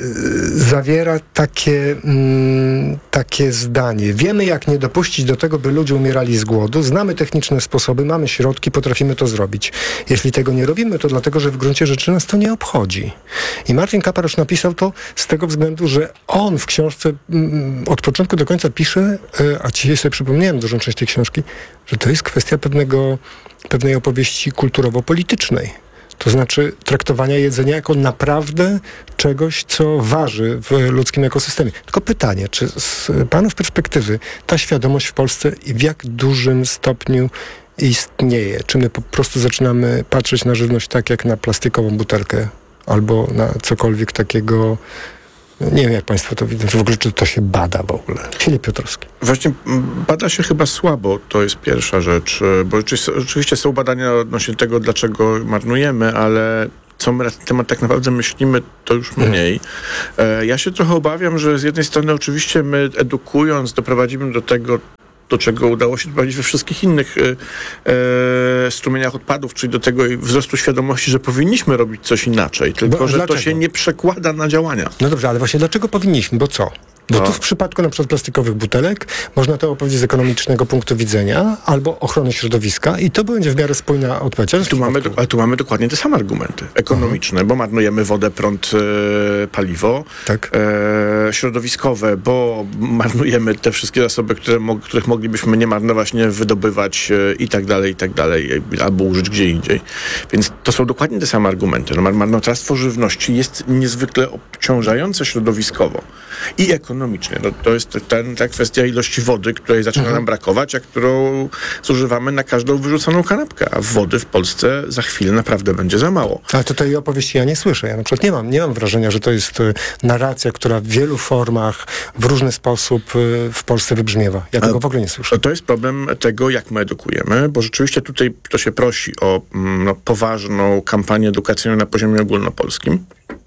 zawiera takie, mm, takie zdanie. Wiemy, jak nie dopuścić do tego, by ludzie umierali z głodu. Znamy techniczne sposoby, mamy środki, potrafimy to zrobić. Jeśli tego nie robimy, to dlatego, że w gruncie rzeczy nas to nie obchodzi. I Martin Kaparosz napisał to z tego względu, że on w książce mm, od początku do końca pisze, e, a dzisiaj sobie przypomniałem dużą część tej książki, że to jest kwestia pewnego, pewnej opowieści kulturowo-politycznej. To znaczy traktowania jedzenia jako naprawdę czegoś, co waży w ludzkim ekosystemie. Tylko pytanie, czy z panów perspektywy ta świadomość w Polsce w jak dużym stopniu istnieje? Czy my po prostu zaczynamy patrzeć na żywność tak jak na plastikową butelkę albo na cokolwiek takiego? Nie wiem, jak państwo to widzą. W ogóle, czy to się bada w ogóle? Filip Piotrowski. Właśnie bada się chyba słabo, to jest pierwsza rzecz, bo oczywiście są badania odnośnie tego, dlaczego marnujemy, ale co my na ten temat tak naprawdę myślimy, to już mniej. E, ja się trochę obawiam, że z jednej strony oczywiście my edukując doprowadzimy do tego, do czego udało się doprowadzić we wszystkich innych e, e, strumieniach odpadów, czyli do tego wzrostu świadomości, że powinniśmy robić coś inaczej, tylko Bo, że dlaczego? to się nie przekłada na działania. No dobrze, ale właśnie dlaczego powinniśmy? Bo co? Bo No. tu w przypadku na przykład plastikowych butelek można to opowiedzieć z ekonomicznego punktu widzenia albo ochrony środowiska i to będzie w miarę spójna odpowiedź. Ale Tu mamy, ale tu mamy dokładnie te same argumenty ekonomiczne, uh-huh. bo marnujemy wodę, prąd, e, paliwo, tak. e, środowiskowe, bo marnujemy te wszystkie zasoby, które mo- których moglibyśmy nie marnować, nie wydobywać e, i tak dalej, i tak dalej, albo użyć gdzie indziej. Więc to są dokładnie te same argumenty. No, marnotrawstwo żywności jest niezwykle obciążające środowiskowo i ekonomicznie. No, to jest ten, ta kwestia ilości wody, której zaczyna mhm. nam brakować, a którą zużywamy na każdą wyrzuconą kanapkę. A wody w Polsce za chwilę naprawdę będzie za mało. Ale to tej opowieści ja nie słyszę. Ja na przykład nie mam, nie mam wrażenia, że to jest y, narracja, która w wielu formach, w różny sposób y, w Polsce wybrzmiewa. Ja tego w ogóle nie słyszę. To jest problem tego, jak my edukujemy, bo rzeczywiście tutaj to się prosi o no, poważną kampanię edukacyjną na poziomie ogólnopolskim.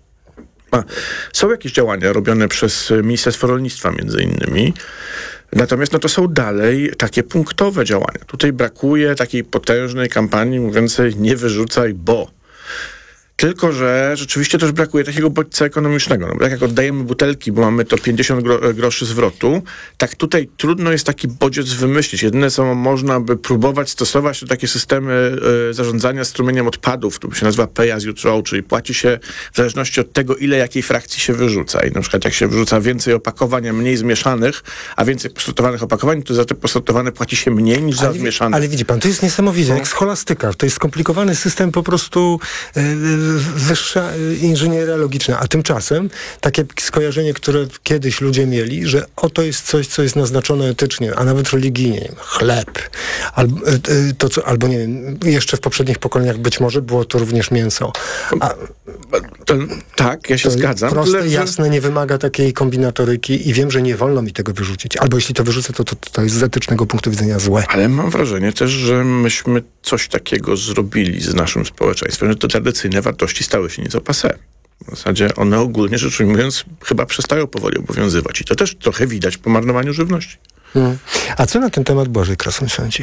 A, są jakieś działania robione przez Ministerstwo Rolnictwa między innymi, natomiast no to są dalej takie punktowe działania. Tutaj brakuje takiej potężnej kampanii mówiącej nie wyrzucaj, bo... Tylko że rzeczywiście też brakuje takiego bodźca ekonomicznego. No, tak jak oddajemy butelki, bo mamy to pięćdziesiąt gro- groszy zwrotu, tak tutaj trudno jest taki bodziec wymyślić. Jedyne, co można by próbować stosować, to takie systemy y, zarządzania strumieniem odpadów, to się nazywa pay as you throw, czyli płaci się w zależności od tego, ile jakiej frakcji się wyrzuca. I na przykład jak się wyrzuca więcej opakowań, a mniej zmieszanych, a więcej posortowanych opakowań, to za te posortowane płaci się mniej niż ale, za zmieszane. Ale widzi pan, to jest niesamowite, no. jak scholastyka. To jest skomplikowany system po prostu yy, wyższa inżynieria logiczna, a tymczasem takie skojarzenie, które kiedyś ludzie mieli, że oto jest coś, co jest naznaczone etycznie, a nawet religijnie, nie wiem, chleb, albo, to, co, albo nie wiem, jeszcze w poprzednich pokoleniach być może było to również mięso. A, to, tak, ja się zgadzam. Proste, ale, jasne, nie wymaga takiej kombinatoryki i wiem, że nie wolno mi tego wyrzucić. Albo jeśli to wyrzucę, to, to, to jest z etycznego punktu widzenia złe. Ale mam wrażenie też, że myśmy coś takiego zrobili z naszym społeczeństwem, że te tradycyjne wartości stały się nieco passé. W zasadzie one ogólnie rzecz ujmując chyba przestają powoli obowiązywać i to też trochę widać po marnowaniu żywności. Hmm. A co na ten temat Błażej Krosoń sądzi?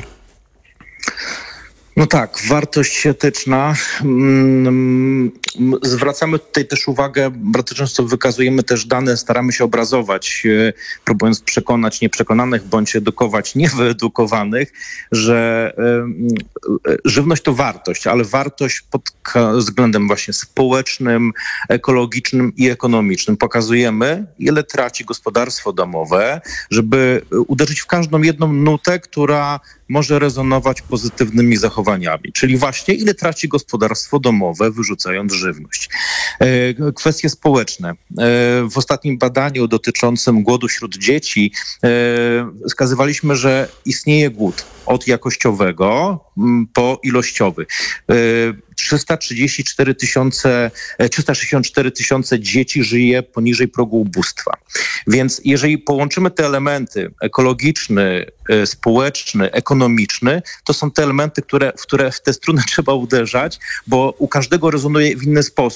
No tak, wartość etyczna. Mm, zwracamy tutaj też uwagę, bardzo często wykazujemy też dane, staramy się obrazować, próbując przekonać nieprzekonanych bądź edukować niewyedukowanych, że y, żywność to wartość, ale wartość pod względem właśnie społecznym, ekologicznym i ekonomicznym. Pokazujemy, ile traci gospodarstwo domowe, żeby uderzyć w każdą jedną nutę, która może rezonować pozytywnymi zachowaniami. Czyli właśnie ile traci gospodarstwo domowe, wyrzucając żywność. E, kwestie społeczne. E, w ostatnim badaniu dotyczącym głodu wśród dzieci e, wskazywaliśmy, że istnieje głód od jakościowego m, po ilościowy. E, trzysta trzydzieści cztery tysiące, trzysta sześćdziesiąt cztery tysiące dzieci żyje poniżej progu ubóstwa. Więc jeżeli połączymy te elementy ekologiczny, społeczny, ekonomiczny, to są te elementy, które, w które w te struny trzeba uderzać, bo u każdego rezonuje w inny sposób, tak?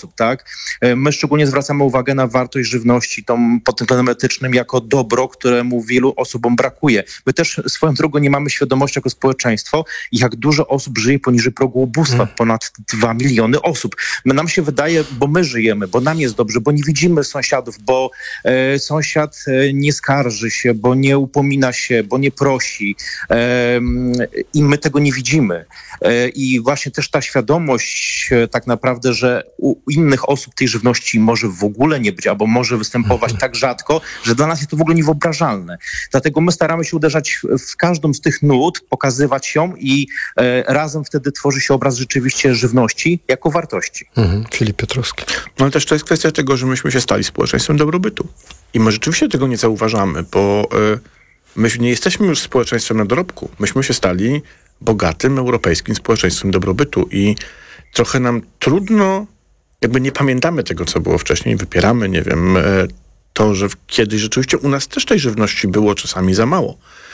My szczególnie zwracamy uwagę na wartość żywności, tą pod tym względem etycznym, jako dobro, któremu wielu osobom brakuje. My też swoją drogą nie mamy świadomości jako społeczeństwo, jak dużo osób żyje poniżej progu ubóstwa, hmm. ponad dwa miliony osób. My, nam się wydaje, bo my żyjemy, bo nam jest dobrze, bo nie widzimy sąsiadów, bo e, sąsiad e, nie skarży się, bo nie upomina się, bo nie prosi e, i my tego nie widzimy. E, I właśnie też ta świadomość e, tak naprawdę, że u innych osób tej żywności może w ogóle nie być, albo może występować tak rzadko, że dla nas jest to w ogóle niewyobrażalne. Dlatego my staramy się uderzać w każdą z tych nut, pokazywać ją i e, razem wtedy tworzy się obraz rzeczywiście żywności jako wartości. Mhm. Filip Piotrowski. No ale też to jest kwestia tego, że myśmy się stali społeczeństwem dobrobytu. I my rzeczywiście tego nie zauważamy, bo y, my nie jesteśmy już społeczeństwem na dorobku. Myśmy się stali bogatym europejskim społeczeństwem dobrobytu i trochę nam trudno, jakby nie pamiętamy tego, co było wcześniej, wypieramy, nie wiem, y, to, że kiedyś rzeczywiście u nas też tej żywności było czasami za mało.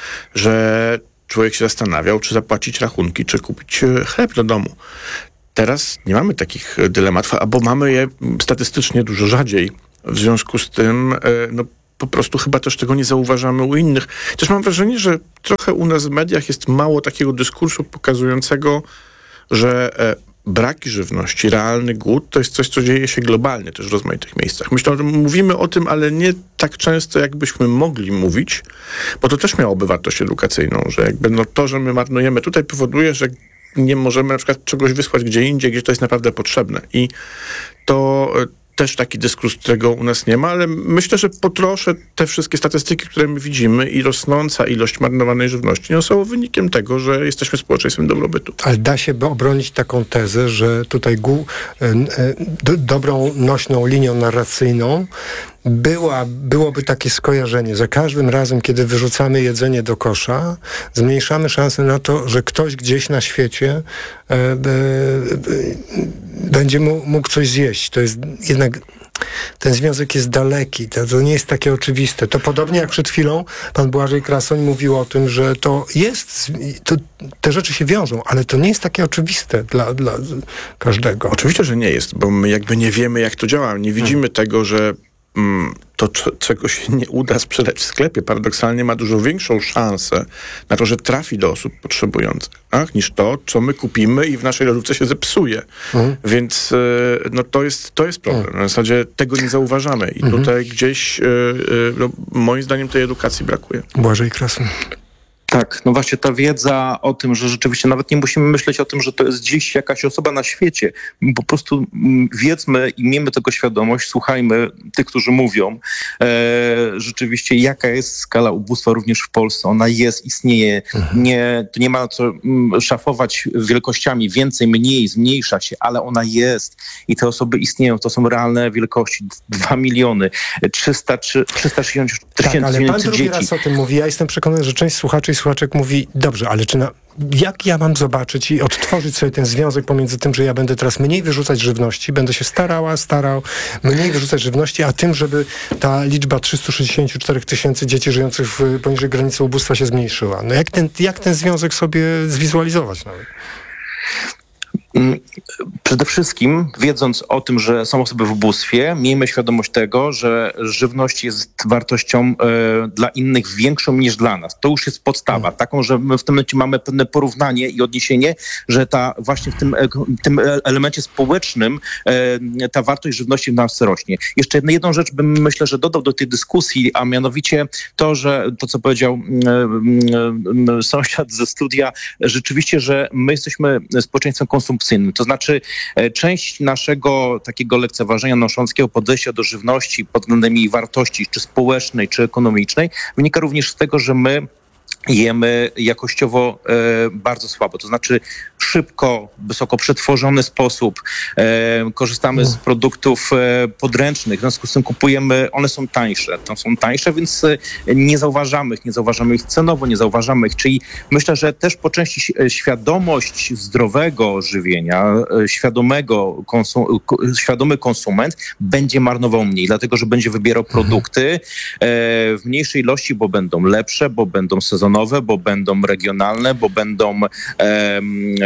Że człowiek się zastanawiał, czy zapłacić rachunki, czy kupić chleb do domu. Teraz nie mamy takich dylematów, albo mamy je statystycznie dużo rzadziej. W związku z tym, no po prostu chyba też tego nie zauważamy u innych. Też mam wrażenie, że trochę u nas w mediach jest mało takiego dyskursu pokazującego, że braki żywności, realny głód, to jest coś, co dzieje się globalnie też w rozmaitych miejscach. Myślę, że mówimy o tym, ale nie tak często, jakbyśmy mogli mówić, bo to też miałoby wartość edukacyjną, że jakby no to, że my marnujemy tutaj, powoduje, że nie możemy na przykład czegoś wysłać gdzie indziej, gdzie to jest naprawdę potrzebne. I to też taki dyskurs, którego u nas nie ma, ale myślę, że po trosze te wszystkie statystyki, które my widzimy i rosnąca ilość marnowanej żywności no, są wynikiem tego, że jesteśmy społeczeństwem dobrobytu. Ale da się by obronić taką tezę, że tutaj gó- do, dobrą, nośną linią narracyjną Była, byłoby takie skojarzenie. Za każdym razem, kiedy wyrzucamy jedzenie do kosza, zmniejszamy szansę na to, że ktoś gdzieś na świecie e, e, e, będzie mógł, mógł coś zjeść. To jest jednak... Ten związek jest daleki, to, to nie jest takie oczywiste. To podobnie jak przed chwilą pan Błażej Krasoń mówił o tym, że to jest, to, te rzeczy się wiążą, ale to nie jest takie oczywiste dla, dla każdego. Oczywiście, że nie jest, bo my jakby nie wiemy, jak to działa. Nie widzimy hmm. tego, że to, czego się nie uda sprzedać w sklepie, paradoksalnie ma dużo większą szansę na to, że trafi do osób potrzebujących, tak? Niż to, co my kupimy i w naszej lodówce się zepsuje. Mhm. Więc no, to, jest, to jest problem. Mhm. Na zasadzie tego nie zauważamy. I mhm. tutaj gdzieś no, moim zdaniem tej edukacji brakuje. Błażej Krasoń. Tak, no właśnie ta wiedza o tym, że rzeczywiście nawet nie musimy myśleć o tym, że to jest dziś jakaś osoba na świecie. Po prostu wiedzmy i miejmy tego świadomość, słuchajmy tych, którzy mówią e, rzeczywiście jaka jest skala ubóstwa również w Polsce. Ona jest, istnieje. Mhm. Nie, to nie ma co szafować wielkościami więcej, mniej, zmniejsza się, ale ona jest i te osoby istnieją. To są realne wielkości. Dwa miliony, trzysta sześćdziesiąt tysięcy tak, ale pan drugi dzieci. raz o tym mówi. Ja jestem przekonany, że część słuchaczy i słuchaczek mówi, dobrze, ale czy na, jak ja mam zobaczyć i odtworzyć sobie ten związek pomiędzy tym, że ja będę teraz mniej wyrzucać żywności, będę się starała, starał mniej wyrzucać żywności, a tym, żeby ta liczba trzysta sześćdziesiąt cztery tysięcy dzieci żyjących w, poniżej granicy ubóstwa się zmniejszyła. No jak ten, jak ten związek sobie zwizualizować nawet? Przede wszystkim, wiedząc o tym, że są osoby w ubóstwie, miejmy świadomość tego, że żywność jest wartością e, dla innych większą niż dla nas. To już jest podstawa. Taką, że my w tym momencie mamy pewne porównanie i odniesienie, że ta właśnie w tym, tym elemencie społecznym e, ta wartość żywności w nas rośnie. Jeszcze jedną rzecz bym, myślę, że dodał do tej dyskusji, a mianowicie to, że to, co powiedział e, e, sąsiad ze studia, rzeczywiście, że my jesteśmy społeczeństwem konsumpcyjnym. To znaczy część naszego takiego lekceważenia nosząckiego podejścia do żywności pod względem jej wartości, czy społecznej, czy ekonomicznej, wynika również z tego, że my jemy jakościowo e, bardzo słabo. To znaczy szybko, wysoko przetworzony sposób. E, korzystamy no. z produktów e, podręcznych. W związku z tym kupujemy, one są tańsze. To są tańsze, więc e, nie zauważamy ich. Nie zauważamy ich cenowo, nie zauważamy ich. Czyli myślę, że też po części świadomość zdrowego żywienia, e, świadomego konsum, świadomy konsument będzie marnował mniej, dlatego, że będzie wybierał produkty e, w mniejszej ilości, bo będą lepsze, bo będą sezonowe, bo będą regionalne, bo będą e, e,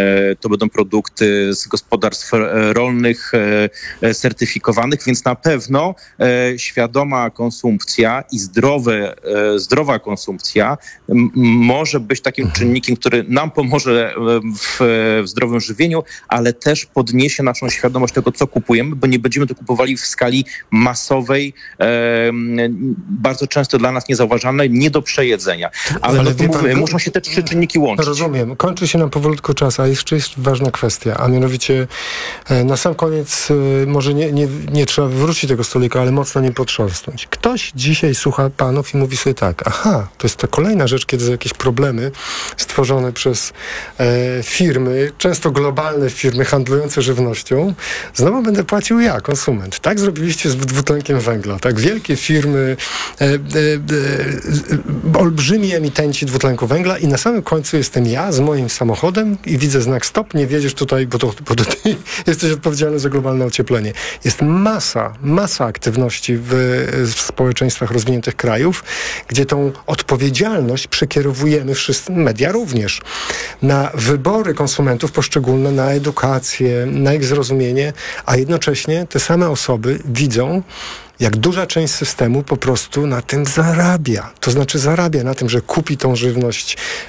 to będą produkty z gospodarstw rolnych certyfikowanych, więc na pewno świadoma konsumpcja i zdrowe, zdrowa konsumpcja m- może być takim czynnikiem, który nam pomoże w, w zdrowym żywieniu, ale też podniesie naszą świadomość tego, co kupujemy, bo nie będziemy to kupowali w skali masowej, bardzo często dla nas niezauważalnej, nie do przejedzenia. Ale, ale no, mówię, pan, muszą się te trzy czynniki łączyć. Rozumiem. Kończy się nam powolutku czas, a jeszcze jest ważna kwestia, a mianowicie na sam koniec może nie, nie, nie trzeba wywrócić tego stolika, ale mocno nim potrząsnąć. Ktoś dzisiaj słucha panów i mówi sobie tak, aha, to jest ta kolejna rzecz, kiedy są jakieś problemy stworzone przez e, firmy, często globalne firmy handlujące żywnością, znowu będę płacił ja, konsument. Tak zrobiliście z dwutlenkiem węgla, tak? Wielkie firmy, e, e, e, olbrzymi emitenci dwutlenku węgla i na samym końcu jestem ja z moim samochodem i widzę znak stop, nie wiedziesz tutaj, bo to, bo to ty jesteś odpowiedzialny za globalne ocieplenie. Jest masa, masa aktywności w, w społeczeństwach rozwiniętych krajów, gdzie tą odpowiedzialność przekierowujemy wszyscy, media również, na wybory konsumentów poszczególne, na edukację, na ich zrozumienie, a jednocześnie te same osoby widzą, jak duża część systemu po prostu na tym zarabia. To znaczy zarabia na tym, że kupi tą żywność